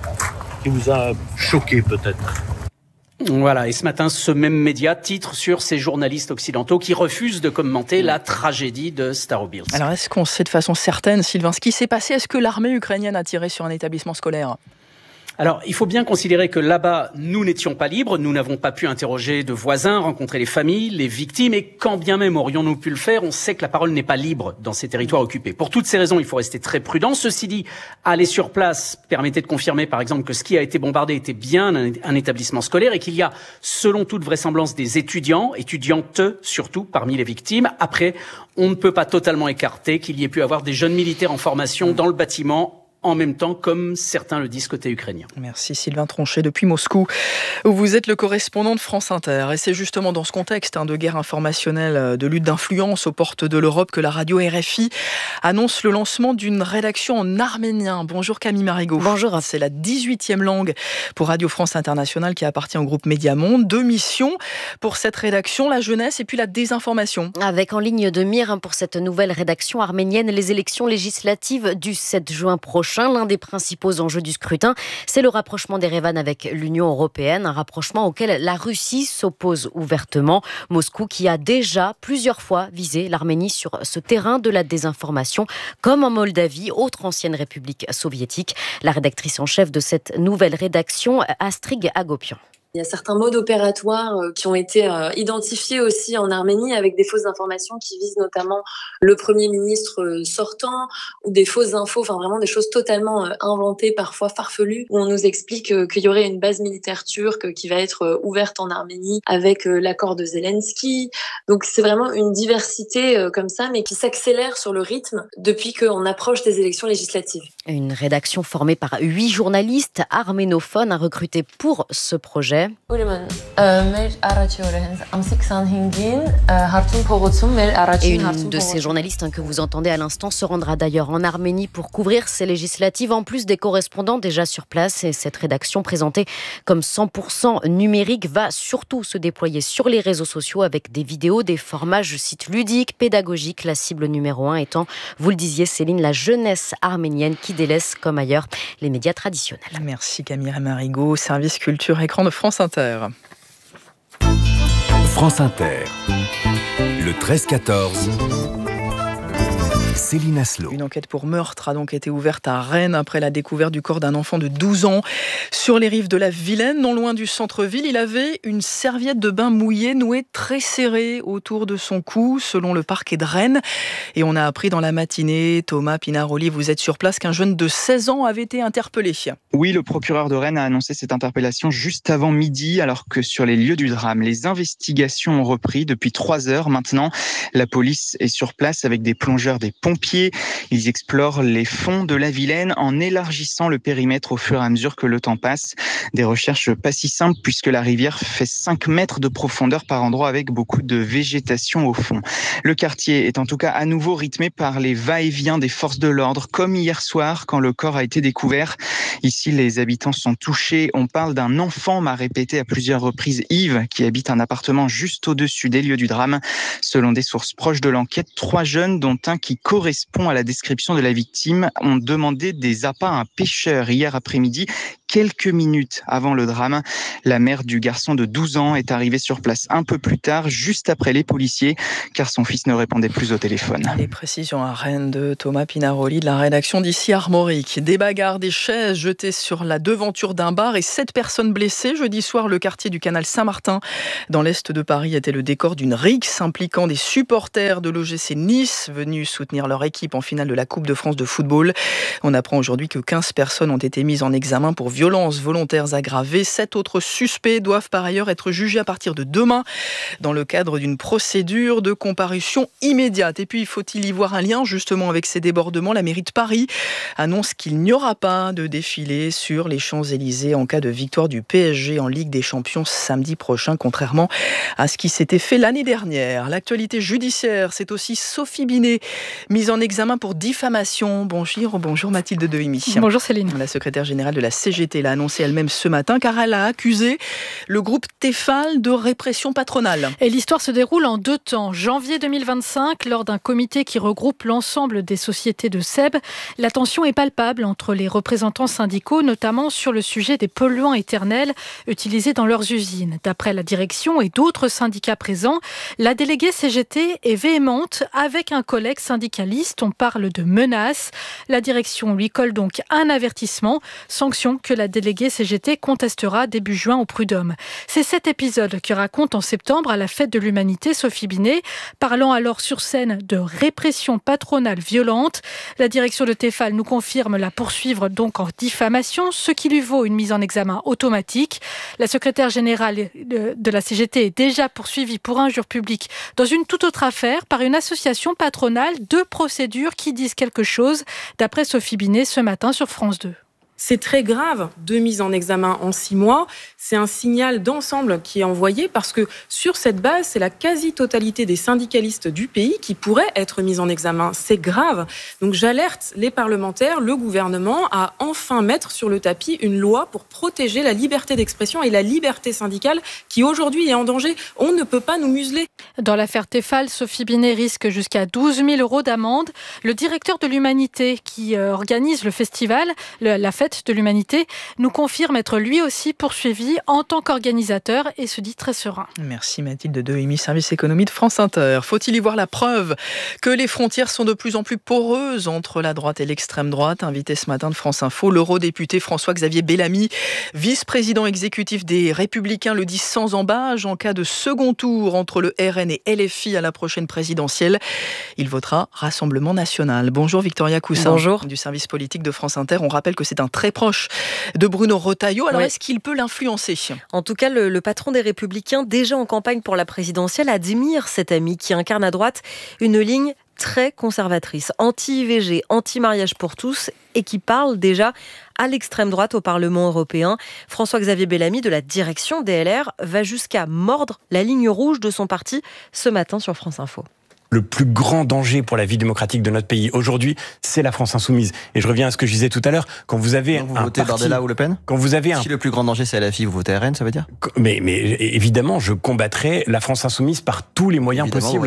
a choqué peut-être? Voilà, et ce matin, ce même média titre sur ces journalistes occidentaux qui refusent de commenter la tragédie de Starobilsk. Alors, est-ce qu'on sait de façon certaine, Sylvain, ce qui s'est passé? Est-ce que l'armée ukrainienne a tiré sur un établissement scolaire? Alors, il faut bien considérer que là-bas, nous n'étions pas libres, nous n'avons pas pu interroger de voisins, rencontrer les familles, les victimes, et quand bien même aurions-nous pu le faire, on sait que la parole n'est pas libre dans ces territoires occupés. Pour toutes ces raisons, il faut rester très prudent. Ceci dit, aller sur place permettait de confirmer, par exemple, que ce qui a été bombardé était bien un établissement scolaire et qu'il y a, selon toute vraisemblance, des étudiantes surtout, parmi les victimes. Après, on ne peut pas totalement écarter qu'il y ait pu avoir des jeunes militaires en formation dans le bâtiment, en même temps, comme certains le disent côté ukrainien. Merci Sylvain Tronchet depuis Moscou, où vous êtes le correspondant de France Inter. Et c'est justement dans ce contexte de guerre informationnelle, de lutte d'influence aux portes de l'Europe que la radio RFI annonce le lancement d'une rédaction en arménien. Bonjour Camille Marigot. Bonjour. C'est la 18e langue pour Radio France Internationale qui appartient au groupe Mediamonde. 2 missions pour cette rédaction, la jeunesse et puis la désinformation. Avec en ligne de mire pour cette nouvelle rédaction arménienne les élections législatives du 7 juin prochain. L'un des principaux enjeux du scrutin, c'est le rapprochement d'Erevan avec l'Union européenne, un rapprochement auquel la Russie s'oppose ouvertement. Moscou qui a déjà plusieurs fois visé l'Arménie sur ce terrain de la désinformation, comme en Moldavie, autre ancienne république soviétique. La rédactrice en chef de cette nouvelle rédaction, Astrid Agopian. Il y a certains modes opératoires qui ont été identifiés aussi en Arménie avec des fausses informations qui visent notamment le Premier ministre sortant ou des fausses infos, enfin vraiment des choses totalement inventées, parfois farfelues, où on nous explique qu'il y aurait une base militaire turque qui va être ouverte en Arménie avec l'accord de Zelensky. Donc c'est vraiment une diversité comme ça, mais qui s'accélère sur le rythme depuis qu'on approche des élections législatives. Une rédaction formée par 8 journalistes arménophones à recruter pour ce projet. Et une de ces journalistes que vous entendez à l'instant se rendra d'ailleurs en Arménie pour couvrir ces législatives, en plus des correspondants déjà sur place. Et cette rédaction, présentée comme 100% numérique, va surtout se déployer sur les réseaux sociaux avec des vidéos, des formats, je cite, ludiques, pédagogiques. La cible numéro 1 étant, vous le disiez Céline, la jeunesse arménienne qui délaisse comme ailleurs les médias traditionnels. Merci Camille Marigot, service culture écran de France Inter. France Inter, le 13-14, Céline Aslo. Une enquête pour meurtre a donc été ouverte à Rennes après la découverte du corps d'un enfant de 12 ans sur les rives de la Vilaine, non loin du centre-ville. Il avait une serviette de bain mouillée nouée très serrée autour de son cou, selon le parquet de Rennes. Et on a appris dans la matinée, Thomas Pinaroli, vous êtes sur place, qu'un jeune de 16 ans avait été interpellé. Oui, le procureur de Rennes a annoncé cette interpellation juste avant midi, alors que sur les lieux du drame, les investigations ont repris depuis 3 heures maintenant. La police est sur place avec des plongeurs, des pompiers. Ils explorent les fonds de la Vilaine en élargissant le périmètre au fur et à mesure que le temps passe. Des recherches pas si simples puisque la rivière fait 5 mètres de profondeur par endroit avec beaucoup de végétation au fond. Le quartier est en tout cas à nouveau rythmé par les va-et-vient des forces de l'ordre, comme hier soir quand le corps a été découvert. Ici, les habitants sont touchés. On parle d'un enfant, m'a répété à plusieurs reprises Yves, qui habite un appartement juste au-dessus des lieux du drame. Selon des sources proches de l'enquête, 3 jeunes, dont un qui correspond à la description de la victime, ont demandé des appâts à un pêcheur hier après-midi, quelques minutes avant le drame. La mère du garçon de 12 ans est arrivée sur place un peu plus tard, juste après les policiers, car son fils ne répondait plus au téléphone. Les précisions à Rennes de Thomas Pinaroli de la rédaction d'ici Armorique. Des bagarres, des chaises jetées sur la devanture d'un bar et 7 personnes blessées. Jeudi soir, le quartier du canal Saint-Martin, dans l'est de Paris, était le décor d'une rixe impliquant des supporters de l'OGC Nice venus soutenir leur équipe en finale de la Coupe de France de football. On apprend aujourd'hui que 15 personnes ont été mises en examen pour violences volontaires aggravées. 7 autres suspects doivent par ailleurs être jugés à partir de demain dans le cadre d'une procédure de comparution immédiate. Et puis, faut-il y voir un lien justement avec ces débordements ? La mairie de Paris annonce qu'il n'y aura pas de défilé sur les Champs-Élysées en cas de victoire du PSG en Ligue des Champions samedi prochain, contrairement à ce qui s'était fait l'année dernière. L'actualité judiciaire, c'est aussi Sophie Binet, mise en examen pour diffamation. Bonjour Mathilde Dehimi. Bonjour Céline. La secrétaire générale de la CGT l'a annoncé elle-même ce matin, car elle a accusé le groupe Tefal de répression patronale. Et l'histoire se déroule en 2 temps. Janvier 2025, lors d'un comité qui regroupe l'ensemble des sociétés de SEB, la tension est palpable entre les représentants syndicaux, notamment sur le sujet des polluants éternels utilisés dans leurs usines. D'après la direction et d'autres syndicats présents, la déléguée CGT est véhémente avec un collègue syndicaliste. On parle de menaces. La direction lui colle donc un avertissement, sanction que la déléguée CGT contestera début juin au prud'homme. C'est cet épisode que raconte en septembre à la Fête de l'Humanité Sophie Binet, parlant alors sur scène de répression patronale violente. La direction de Tefal nous confirme la poursuivre donc en diffamation, ce qui lui vaut une mise en examen automatique. La secrétaire générale de la CGT est déjà poursuivie pour injure publique dans une toute autre affaire par une association patronale. 2 procédures qui disent quelque chose, d'après Sophie Binet ce matin sur France 2. C'est très grave, 2 mises en examen en 6 mois. C'est un signal d'ensemble qui est envoyé parce que sur cette base, c'est la quasi-totalité des syndicalistes du pays qui pourraient être mis en examen. C'est grave. Donc j'alerte les parlementaires, le gouvernement à enfin mettre sur le tapis une loi pour protéger la liberté d'expression et la liberté syndicale qui aujourd'hui est en danger. On ne peut pas nous museler. Dans l'affaire Tefal, Sophie Binet risque jusqu'à 12 000 € d'amende. Le directeur de l'Humanité qui organise le festival, la fête de l'Humanité, nous confirme être lui aussi poursuivi en tant qu'organisateur et se dit très serein. Merci Mathilde Dehimi, service économie de France Inter. Faut-il y voir la preuve que les frontières sont de plus en plus poreuses entre la droite et l'extrême droite ? Invité ce matin de France Info, l'eurodéputé François-Xavier Bellamy, vice-président exécutif des Républicains, le dit sans ambages en cas de second tour entre le RN et LFI à la prochaine présidentielle. Il votera Rassemblement National. Bonjour Victoria Coussin. Bonjour. Du service politique de France Inter. On rappelle que c'est un très proche de Bruno Retailleau. Alors, est-ce qu'il peut l'influencer ? En tout cas, le patron des Républicains, déjà en campagne pour la présidentielle, admire cet ami qui incarne à droite une ligne très conservatrice, anti-IVG, anti-mariage pour tous, et qui parle déjà à l'extrême droite au Parlement européen. François-Xavier Bellamy de la direction des LR va jusqu'à mordre la ligne rouge de son parti ce matin sur France Info. Le plus grand danger pour la vie démocratique de notre pays aujourd'hui, c'est la France insoumise. Et je reviens à ce que je disais tout à l'heure. Quand vous avez vous votez parti, Bardella ou Le Pen ? Quand vous avez si le plus grand danger c'est LFI, vous votez RN, ça veut dire ? Mais évidemment, je combattrai la France insoumise par tous les moyens possibles.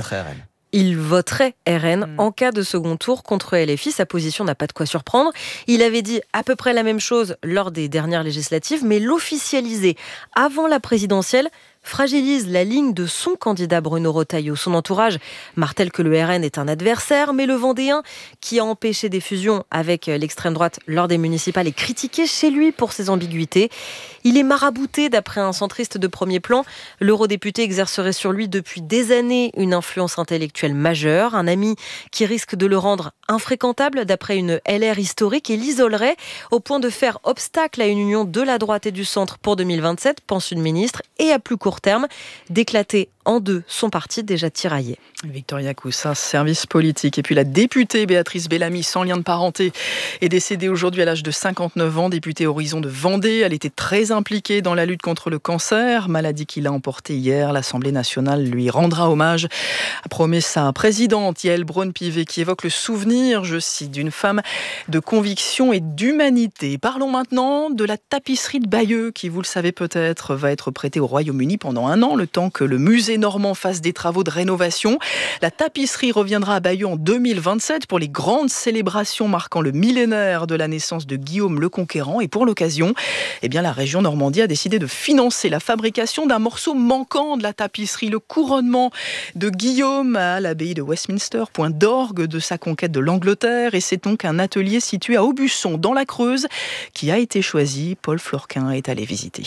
Il voterait RN en cas de second tour contre LFI. Sa position n'a pas de quoi surprendre. Il avait dit à peu près la même chose lors des dernières législatives, mais l'officialiser avant la présidentielle, fragilise la ligne de son candidat Bruno Retailleau. Son entourage martèle que le RN est un adversaire, mais le Vendéen, qui a empêché des fusions avec l'extrême droite lors des municipales, est critiqué chez lui pour ses ambiguïtés. Il est marabouté d'après un centriste de premier plan. L'eurodéputé exercerait sur lui depuis des années une influence intellectuelle majeure, un ami qui risque de le rendre infréquentable d'après une LR historique et l'isolerait au point de faire obstacle à une union de la droite et du centre pour 2027, pense une ministre, et à plus court terme, d'éclater en deux son parti déjà tiraillé. Victoria Coussa, service politique. Et puis la députée Béatrice Bellamy, sans lien de parenté, est décédée aujourd'hui à l'âge de 59 ans, députée Horizon de Vendée. Elle était très impliquée dans la lutte contre le cancer, maladie qu'il a emportée hier. L'Assemblée nationale lui rendra hommage, a promis sa présidente Yaël Braun-Pivet, qui évoque le souvenir, je cite, d'une femme de conviction et d'humanité. Parlons maintenant de la tapisserie de Bayeux, qui, vous le savez peut-être, va être prêtée au Royaume-Uni pendant 1 an, le temps que le musée normand fasse des travaux de rénovation. La tapisserie reviendra à Bayeux en 2027 pour les grandes célébrations marquant le millénaire de la naissance de Guillaume le Conquérant. Et pour l'occasion, la région Normandie a décidé de financer la fabrication d'un morceau manquant de la tapisserie, le couronnement de Guillaume à l'abbaye de Westminster, point d'orgue de sa conquête de l'Angleterre. Et c'est donc un atelier situé à Aubusson, dans la Creuse, qui a été choisi. Paul Florquin est allé visiter.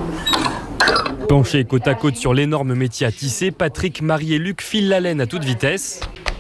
Penchés côte à côte sur l'énorme métier à tisser, Patrick, Marie et Luc filent la laine à toute vitesse.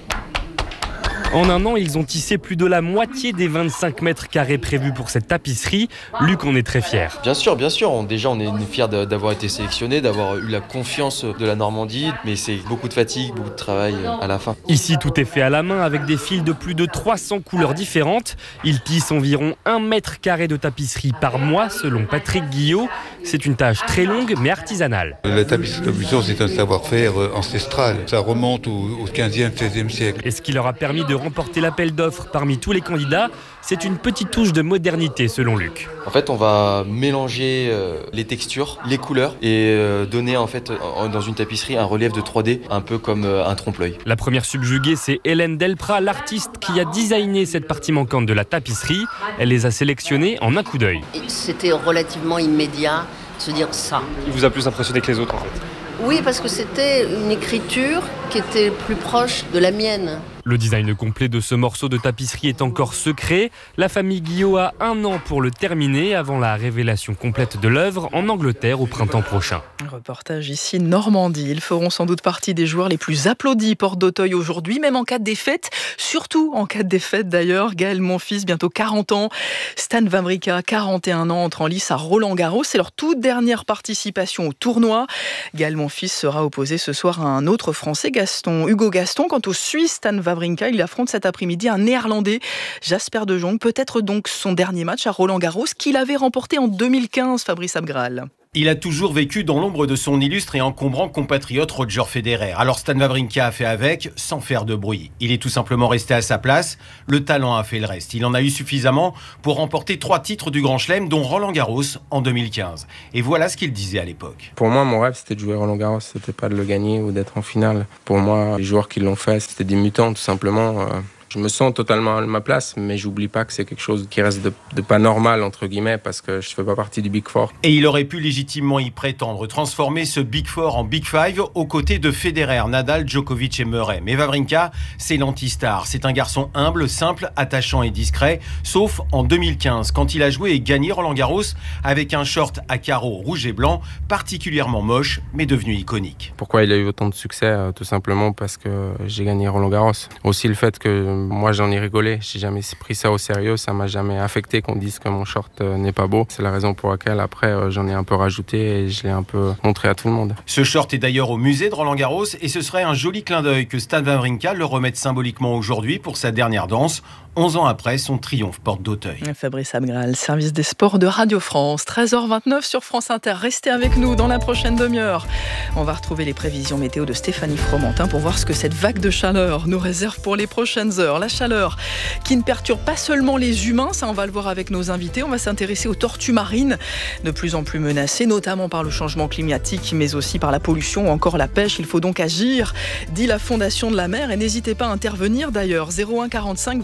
En 1 an, ils ont tissé plus de la moitié des 25 mètres carrés prévus pour cette tapisserie. Luc en est très fier. Bien sûr. Déjà, on est fiers d'avoir été sélectionnés, d'avoir eu la confiance de la Normandie. Mais c'est beaucoup de fatigue, beaucoup de travail à la fin. Ici, tout est fait à la main avec des fils de plus de 300 couleurs différentes. Ils tissent environ 1 mètre carré de tapisserie par mois, selon Patrick Guillot. C'est une tâche très longue, mais artisanale. La tapisserie d'Aubusson, c'est un savoir-faire ancestral. Ça remonte au 15e, 16e siècle. Et ce qui leur a permis de remporter l'appel d'offres parmi tous les candidats, c'est une petite touche de modernité selon Luc. En fait, on va mélanger les textures, les couleurs et donner en fait dans une tapisserie un relief de 3D, un peu comme un trompe-l'œil. La première subjuguée, c'est Hélène Delprat, l'artiste qui a designé cette partie manquante de la tapisserie. Elle les a sélectionnés en un coup d'œil. C'était relativement immédiat de se dire ça. Il vous a plus impressionné que les autres en fait? Oui, parce que c'était une écriture qui était plus proche de la mienne. Le design complet de ce morceau de tapisserie est encore secret. La famille Guillot a 1 an pour le terminer avant la révélation complète de l'œuvre en Angleterre au printemps prochain. Un reportage ici Normandie. Ils feront sans doute partie des joueurs les plus applaudis porte d'Auteuil aujourd'hui, même en cas de défaite. Surtout en cas de défaite d'ailleurs. Gaël Monfils, bientôt 40 ans. Stan Wawrinka, 41 ans, entre en lice à Roland-Garros. C'est leur toute dernière participation au tournoi. Gaël Monfils sera opposé ce soir à un autre Français, Hugo Gaston. Quant au Suisse, Stan Wawrinka, il affronte cet après-midi un Néerlandais, Jasper De Jong, peut-être donc son dernier match à Roland-Garros qu'il avait remporté en 2015, Fabrice Abgral. Il a toujours vécu dans l'ombre de son illustre et encombrant compatriote Roger Federer. Alors Stan Wawrinka a fait avec, sans faire de bruit. Il est tout simplement resté à sa place. Le talent a fait le reste. Il en a eu suffisamment pour remporter 3 titres du Grand Chelem, dont Roland-Garros en 2015. Et voilà ce qu'il disait à l'époque. Pour moi, mon rêve, c'était de jouer Roland-Garros. C'était pas de le gagner ou d'être en finale. Pour moi, les joueurs qui l'ont fait, c'était des mutants, tout simplement. Je me sens totalement à ma place, mais j'oublie pas que c'est quelque chose qui reste de pas normal, entre guillemets, parce que je fais pas partie du Big Four. Et il aurait pu légitimement y prétendre, transformer ce Big Four en Big Five aux côtés de Federer, Nadal, Djokovic et Murray. Mais Wawrinka, c'est l'anti-star. C'est un garçon humble, simple, attachant et discret, sauf en 2015, quand il a joué et gagné Roland-Garros avec un short à carreaux rouge et blanc, particulièrement moche, mais devenu iconique. Pourquoi il a eu autant de succès? Tout simplement parce que j'ai gagné Roland-Garros. Aussi le fait que moi j'en ai rigolé, j'ai jamais pris ça au sérieux, ça m'a jamais affecté qu'on dise que mon short n'est pas beau. C'est la raison pour laquelle après j'en ai un peu rajouté et je l'ai un peu montré à tout le monde. Ce short est d'ailleurs au musée de Roland-Garros et ce serait un joli clin d'œil que Stan Wawrinka le remette symboliquement aujourd'hui pour sa dernière danse, 11 ans après son triomphe porte d'Auteuil. Fabrice Abgral, service des sports de Radio France, 13h29 sur France Inter. Restez avec nous dans la prochaine demi-heure. On va retrouver les prévisions météo de Stéphanie Fromentin pour voir ce que cette vague de chaleur nous réserve pour les prochaines heures. La chaleur qui ne perturbe pas seulement les humains, ça on va le voir avec nos invités. On va s'intéresser aux tortues marines, de plus en plus menacées, notamment par le changement climatique, mais aussi par la pollution ou encore la pêche. Il faut donc agir, dit la Fondation de la mer. Et n'hésitez pas à intervenir d'ailleurs, 01 45 24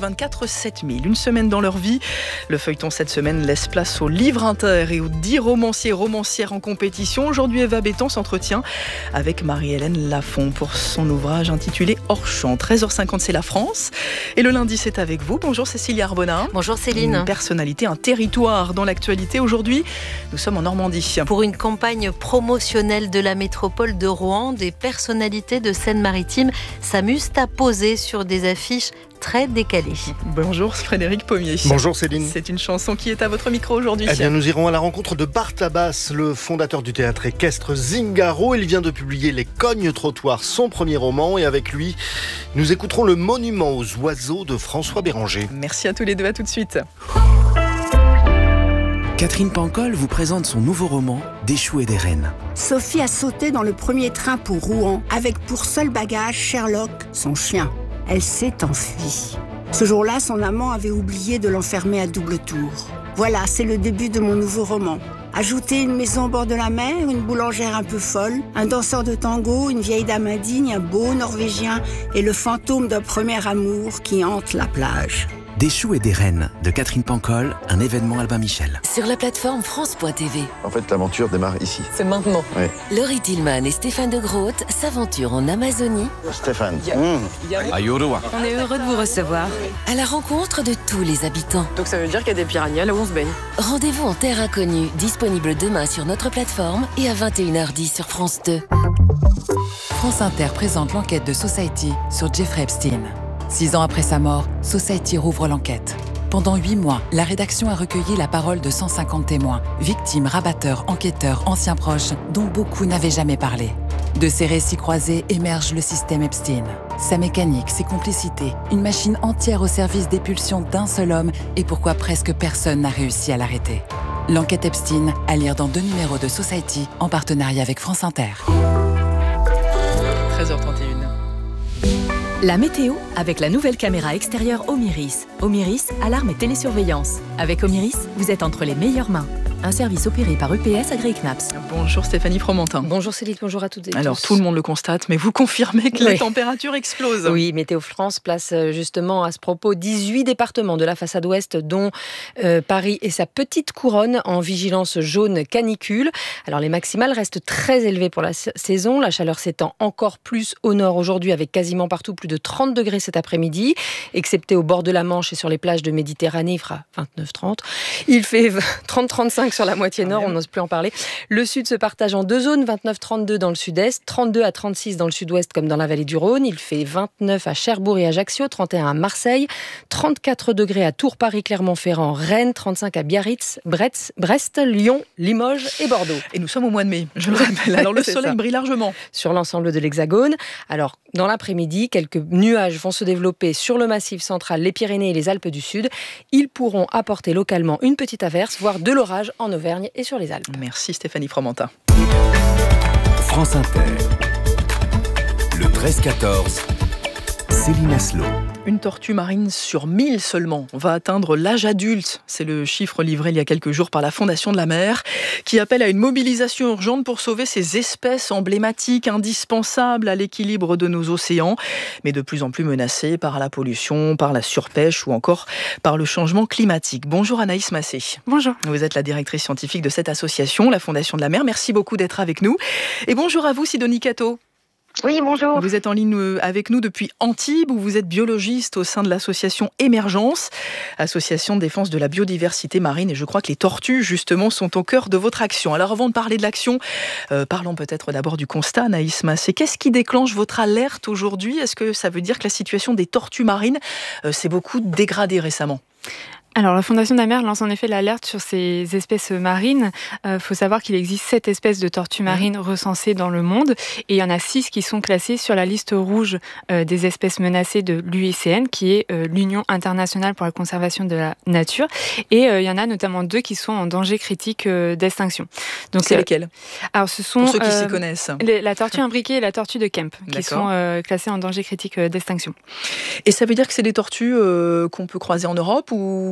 contre 7000. Une semaine dans leur vie. Le feuilleton cette semaine laisse place au livre inter et aux 10 romancières en compétition. Aujourd'hui, Eva Béton s'entretient avec Marie-Hélène Lafont pour son ouvrage intitulé Hors champ. 13h50, c'est la France. Et le lundi, c'est avec vous. Bonjour Cécilia Arbona. Bonjour Céline. Une personnalité, un territoire dans l'actualité. Aujourd'hui, nous sommes en Normandie. Pour une campagne promotionnelle de la métropole de Rouen, des personnalités de Seine-Maritime s'amusent à poser sur des affiches très décalées. Bonjour Frédéric Pommier. Bonjour Céline. C'est une chanson qui est à votre micro aujourd'hui. Eh bien, nous irons à la rencontre de Bart Abbas, le fondateur du théâtre équestre Zingaro. Il vient de publier Les Cognes-Trottoirs, son premier roman. Et avec lui, nous écouterons Le Monument aux oiseaux de François Béranger. Merci à tous les deux, à tout de suite. Catherine Pancol vous présente son nouveau roman « Des choux et des rennes ». Sophie a sauté dans le premier train pour Rouen, avec pour seul bagage Sherlock, son chien. Elle s'est enfuie. Ce jour-là, son amant avait oublié de l'enfermer à double tour. Voilà, c'est le début de mon nouveau roman. Ajoutez une maison au bord de la mer, une boulangère un peu folle, un danseur de tango, une vieille dame indigne, un beau Norvégien et le fantôme d'un premier amour qui hante la plage. Des choux et des rennes de Catherine Pancol, un événement Albin Michel. Sur la plateforme France.tv. En fait, l'aventure démarre ici. C'est maintenant. Oui. Laurie Tillman et Stéphane de Groot s'aventurent en Amazonie. Stéphane. On est heureux de vous recevoir. À la rencontre de tous les habitants. Donc ça veut dire qu'il y a des piranhas là où on se baigne. Rendez-vous en terre inconnue, disponible demain sur notre plateforme et à 21h10 sur France 2. France Inter présente l'enquête de Society sur Jeffrey Epstein. 6 ans après sa mort, Society rouvre l'enquête. Pendant 8 mois, la rédaction a recueilli la parole de 150 témoins, victimes, rabatteurs, enquêteurs, anciens proches, dont beaucoup n'avaient jamais parlé. De ces récits croisés émerge le système Epstein. Sa mécanique, ses complicités, une machine entière au service des pulsions d'un seul homme et pourquoi presque personne n'a réussi à l'arrêter. L'enquête Epstein, à lire dans 2 numéros de Society, en partenariat avec France Inter. 13h31. La météo avec la nouvelle caméra extérieure Omiris. Omiris, alarme et télésurveillance. Avec Omiris, vous êtes entre les meilleures mains. Un service opéré par EPS Agri-Knaps. Bonjour Stéphanie Fromentin. Bonjour Céline, bonjour à toutes et tous. Alors tout le monde le constate, mais vous confirmez que la température explose. Oui, Météo France place justement à ce propos 18 départements de la façade ouest, dont Paris et sa petite couronne en vigilance jaune canicule. Alors les maximales restent très élevées pour la saison. La chaleur s'étend encore plus au nord aujourd'hui, avec quasiment partout plus de 30 degrés cet après-midi, excepté au bord de la Manche et sur les plages de Méditerranée, il fera 29-30. Il fait 30-35 sur la moitié nord, on n'ose plus en parler. Le sud se partage en 2 zones, 29-32 dans le sud-est, 32 à 36 dans le sud-ouest comme dans la vallée du Rhône. Il fait 29 à Cherbourg et Ajaccio, 31 à Marseille, 34 degrés à Tours, Paris, Clermont-Ferrand, Rennes, 35 à Biarritz, Brest, Lyon, Limoges et Bordeaux. Et nous sommes au mois de mai, je le rappelle. Alors le soleil brille largement sur l'ensemble de l'Hexagone. Alors dans l'après-midi, quelques nuages vont se développer sur le Massif central, les Pyrénées et les Alpes du Sud. Ils pourront apporter localement une petite averse, voire de l'orage en Auvergne et sur les Alpes. Merci Stéphanie Fromentin. France Inter. Le 13-14. Céline Aslo. Une tortue marine sur 1000 seulement va atteindre l'âge adulte. C'est le chiffre livré il y a quelques jours par la Fondation de la mer, qui appelle à une mobilisation urgente pour sauver ces espèces emblématiques, indispensables à l'équilibre de nos océans, mais de plus en plus menacées par la pollution, par la surpêche ou encore par le changement climatique. Bonjour Anaïs Massé. Bonjour. Vous êtes la directrice scientifique de cette association, la Fondation de la mer. Merci beaucoup d'être avec nous. Et bonjour à vous Sidonie Cato. Oui, bonjour. Vous êtes en ligne avec nous depuis Antibes, où vous êtes biologiste au sein de l'association Émergence, association de défense de la biodiversité marine. Et je crois que les tortues, justement, sont au cœur de votre action. Alors, avant de parler de l'action, parlons peut-être d'abord du constat, Anaïs Massé. Qu'est-ce qui déclenche votre alerte aujourd'hui ? Est-ce que ça veut dire que la situation des tortues marines s'est beaucoup dégradée récemment ? Alors, la Fondation de la mer lance en effet l'alerte sur ces espèces marines. Faut savoir qu'il existe 7 espèces de tortues marines recensées dans le monde et il y en a 6 qui sont classées sur la liste rouge des espèces menacées de l'UICN, qui est l'Union internationale pour la conservation de la nature. Et il y en a notamment 2 qui sont en danger critique d'extinction. Donc, c'est lesquelles ? Alors, ce sont pour ceux qui s'y connaissent. La tortue imbriquée et la tortue de Kemp, qui sont classées en danger critique d'extinction. Et ça veut dire que c'est des tortues qu'on peut croiser en Europe ou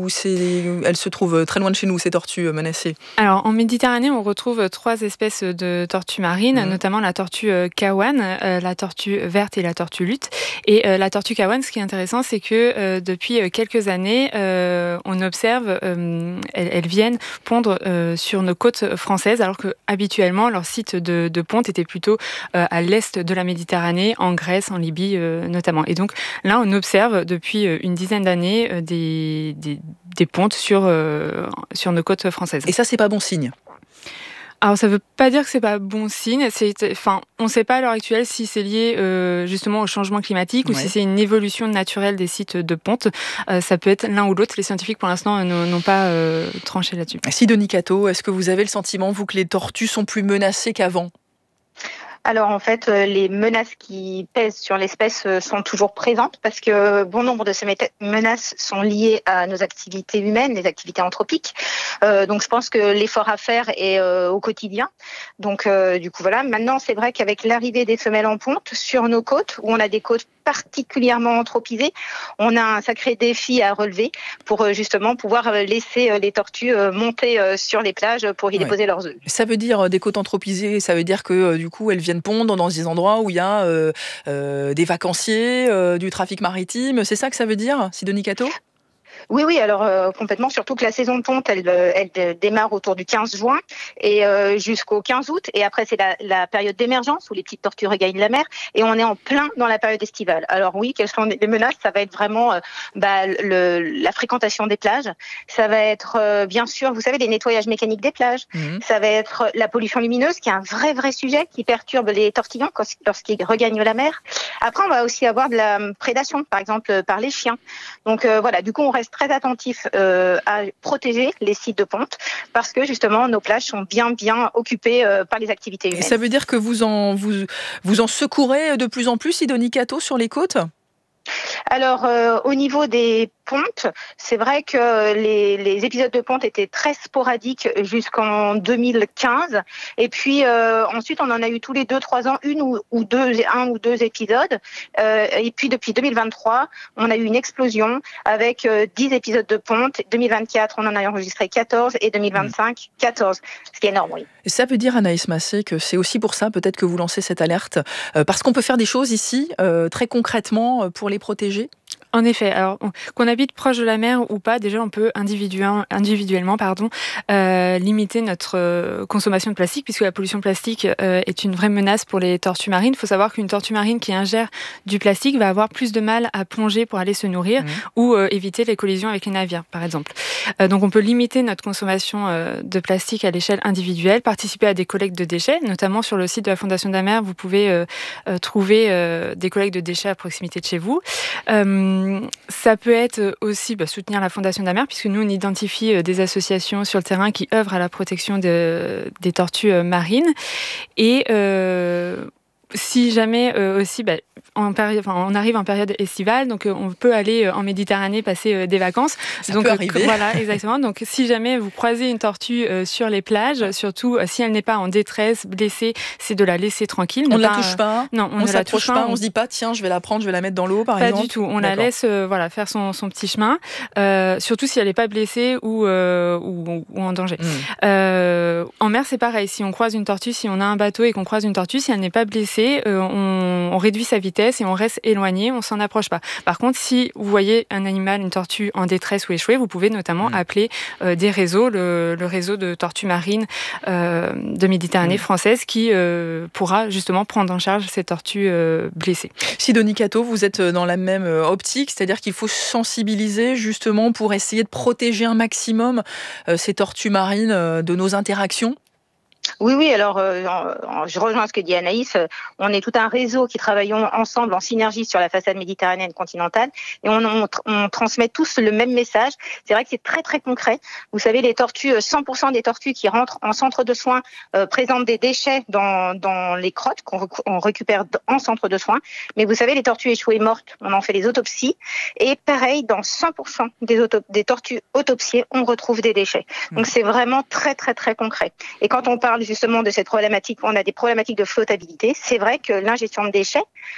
elles se trouvent très loin de chez nous, ces tortues menacées? Alors, en Méditerranée, on retrouve 3 espèces de tortues marines, notamment la tortue kawan, la tortue verte et la tortue lutte. Et la tortue kawan, ce qui est intéressant, c'est que depuis quelques années, on observe, elles viennent pondre sur nos côtes françaises, alors que habituellement leur site de ponte était plutôt à l'est de la Méditerranée, en Grèce, en Libye notamment. Et donc là, on observe depuis une dizaine d'années des pontes sur nos côtes françaises. Et ça, c'est pas bon signe? Alors, ça ne veut pas dire que c'est pas bon signe. On ne sait pas à l'heure actuelle si c'est lié justement au changement climatique ou si c'est une évolution naturelle des sites de ponte. Ça peut être l'un ou l'autre. Les scientifiques, pour l'instant, n'ont pas tranché là-dessus. Sidonie Catteau, est-ce que vous avez le sentiment, vous, que les tortues sont plus menacées qu'avant? Alors en fait, les menaces qui pèsent sur l'espèce sont toujours présentes parce que bon nombre de ces menaces sont liées à nos activités humaines, les activités anthropiques. Donc je pense que l'effort à faire est au quotidien. Donc du coup voilà. Maintenant c'est vrai qu'avec l'arrivée des femelles en ponte sur nos côtes, où on a des côtes particulièrement anthropisées, on a un sacré défi à relever pour justement pouvoir laisser les tortues monter sur les plages pour y déposer leurs œufs. Ça veut dire des côtes anthropisées, ça veut dire que du coup elles viennent pondre dans des endroits où il y a des vacanciers, du trafic maritime. C'est ça que ça veut dire, Sidonie Catteau? Oui, alors complètement, surtout que la saison de ponte, elle démarre autour du 15 juin et jusqu'au 15 août. Et après, c'est la période d'émergence où les petites tortues regagnent la mer et on est en plein dans la période estivale. Alors oui, quelles sont les menaces? Ça va être vraiment la fréquentation des plages. Ça va être, bien sûr, vous savez, les nettoyages mécaniques des plages. Ça va être la pollution lumineuse, qui est un vrai sujet qui perturbe les tortillons lorsqu'ils regagnent la mer. Après, on va aussi avoir de la prédation, par exemple, par les chiens. Donc voilà, du coup, on reste très attentif à protéger les sites de ponte parce que justement nos plages sont bien occupées par les activités humaines. Et ça veut dire que vous en secourez de plus en plus, Sidonie Catteau, sur les côtes? Alors, au niveau des pontes, c'est vrai que les épisodes de ponte étaient très sporadiques jusqu'en 2015. Et puis, ensuite, on en a eu tous les 2-3 ans, un ou deux épisodes. Et puis, depuis 2023, on a eu une explosion avec 10 épisodes de ponte. 2024, on en a enregistré 14 et 2025, 14. Ce qui est énorme, oui. Et ça veut dire, Anaïs Massé, que c'est aussi pour ça, peut-être, que vous lancez cette alerte, parce qu'on peut faire des choses ici, très concrètement, pour les protéger? En effet, alors qu'on habite proche de la mer ou pas, déjà on peut individuellement limiter notre consommation de plastique, puisque la pollution plastique est une vraie menace pour les tortues marines. Il faut savoir qu'une tortue marine qui ingère du plastique va avoir plus de mal à plonger pour aller se nourrir ou éviter les collisions avec les navires, par exemple. Donc on peut limiter notre consommation de plastique à l'échelle individuelle, participer à des collectes de déchets, notamment sur le site de la Fondation de la Mer, vous pouvez trouver des collectes de déchets à proximité de chez vous. Ça peut être aussi soutenir la Fondation de la Mer, puisque nous, on identifie des associations sur le terrain qui œuvrent à la protection des tortues marines. Et si jamais aussi, on arrive en période estivale, donc on peut aller en Méditerranée passer des vacances. Ça peut arriver. Voilà, exactement. Donc si jamais vous croisez une tortue sur les plages, surtout si elle n'est pas en détresse, blessée, c'est de la laisser tranquille. On ne la touche pas? Non, on ne la touche pas. On se dit pas, tiens, je vais la prendre, je vais la mettre dans l'eau, par exemple? Pas du tout. On la laisse faire son petit chemin, surtout si elle n'est pas blessée ou en danger. En mer, c'est pareil. Si on croise une tortue, si on a un bateau et qu'on croise une tortue, si elle n'est pas blessée, on réduit sa vitesse et on reste éloigné, on s'en approche pas. Par contre, si vous voyez un animal, une tortue en détresse ou échouée, vous pouvez notamment appeler des réseaux, le réseau de tortues marines de Méditerranée française qui pourra justement prendre en charge ces tortues blessées. Sidonie Catteau, vous êtes dans la même optique, c'est-à-dire qu'il faut sensibiliser justement pour essayer de protéger un maximum ces tortues marines de nos interactions? Oui, alors je rejoins ce que dit Anaïs. On est tout un réseau qui travaillons ensemble en synergie sur la façade méditerranéenne continentale et on transmet tous le même message. C'est vrai que c'est très très concret. Vous savez, les tortues, 100% des tortues qui rentrent en centre de soins présentent des déchets dans les crottes qu'on récupère en centre de soins. Mais vous savez, les tortues échouées mortes, on en fait les autopsies. Et pareil, dans 100% des tortues autopsiées, on retrouve des déchets. Donc c'est vraiment très très très concret. Et quand on parle justement de cette problématique, on a des problématiques de flottabilité. C'est vrai que l'ingestion de déchets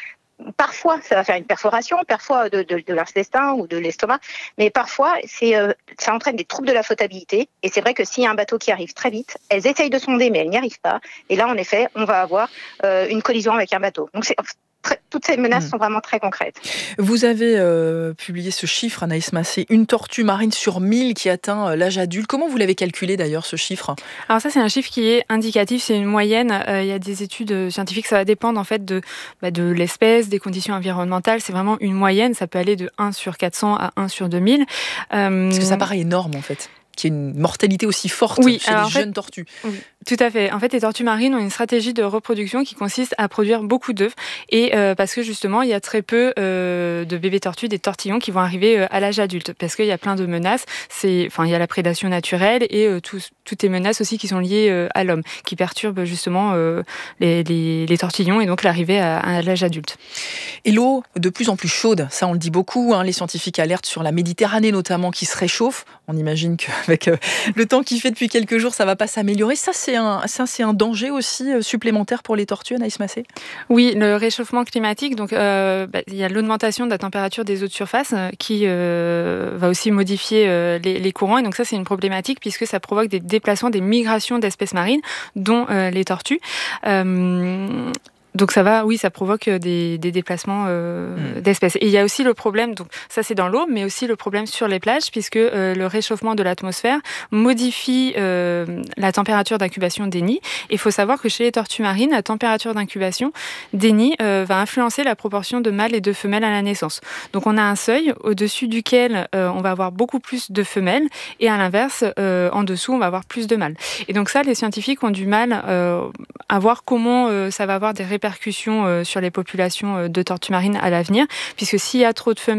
parfois, ça va faire une perforation, parfois de l'intestin ou de l'estomac, mais parfois, ça entraîne des troubles de la flottabilité. Et c'est vrai que s'il y a un bateau qui arrive très vite, elles essayent de sonder, mais elles n'y arrivent pas. Et là, en effet, on va avoir une collision avec un bateau. Donc, toutes ces menaces sont vraiment très concrètes. Vous avez publié ce chiffre, Anaïs Massé, une tortue marine sur 1000 qui atteint l'âge adulte. Comment vous l'avez calculé d'ailleurs, ce chiffre ? Alors ça, c'est un chiffre qui est indicatif, c'est une moyenne. Il y a des études scientifiques, ça va dépendre en fait de l'espèce, des conditions environnementales. C'est vraiment une moyenne, ça peut aller de 1 sur 400 à 1 sur 2000. Parce que ça paraît énorme en fait. Qu'il y ait une mortalité aussi forte chez les jeunes tortues. Oui, tout à fait. En fait, les tortues marines ont une stratégie de reproduction qui consiste à produire beaucoup d'œufs. Et parce que justement, il y a très peu de bébés tortues, des tortillons qui vont arriver à l'âge adulte. Parce qu'il y a plein de menaces. Il y a la prédation naturelle et toutes les menaces aussi qui sont liées à l'homme, qui perturbent justement les tortillons et donc l'arrivée à l'âge adulte. Et l'eau de plus en plus chaude, ça on le dit beaucoup. Les scientifiques alertent sur la Méditerranée notamment qui se réchauffe. On imagine qu'avec le temps qu'il fait depuis quelques jours, ça ne va pas s'améliorer. Ça, c'est un danger aussi supplémentaire pour les tortues, Anaïs Massé ? Oui, le réchauffement climatique. Donc, il y a l'augmentation de la température des eaux de surface qui va aussi modifier les courants. Et donc ça, c'est une problématique puisque ça provoque des déplacements, des migrations d'espèces marines, dont les tortues. Donc ça provoque des déplacements d'espèces. Et il y a aussi le problème, donc ça c'est dans l'eau, mais aussi le problème sur les plages, puisque le réchauffement de l'atmosphère modifie la température d'incubation des nids. Et il faut savoir que chez les tortues marines, la température d'incubation des nids va influencer la proportion de mâles et de femelles à la naissance. Donc on a un seuil au-dessus duquel on va avoir beaucoup plus de femelles, et à l'inverse, en dessous, on va avoir plus de mâles. Et donc ça, les scientifiques ont du mal à voir comment ça va avoir des répercussions sur les populations de tortues marines à l'avenir, puisque s'il y a trop de femelles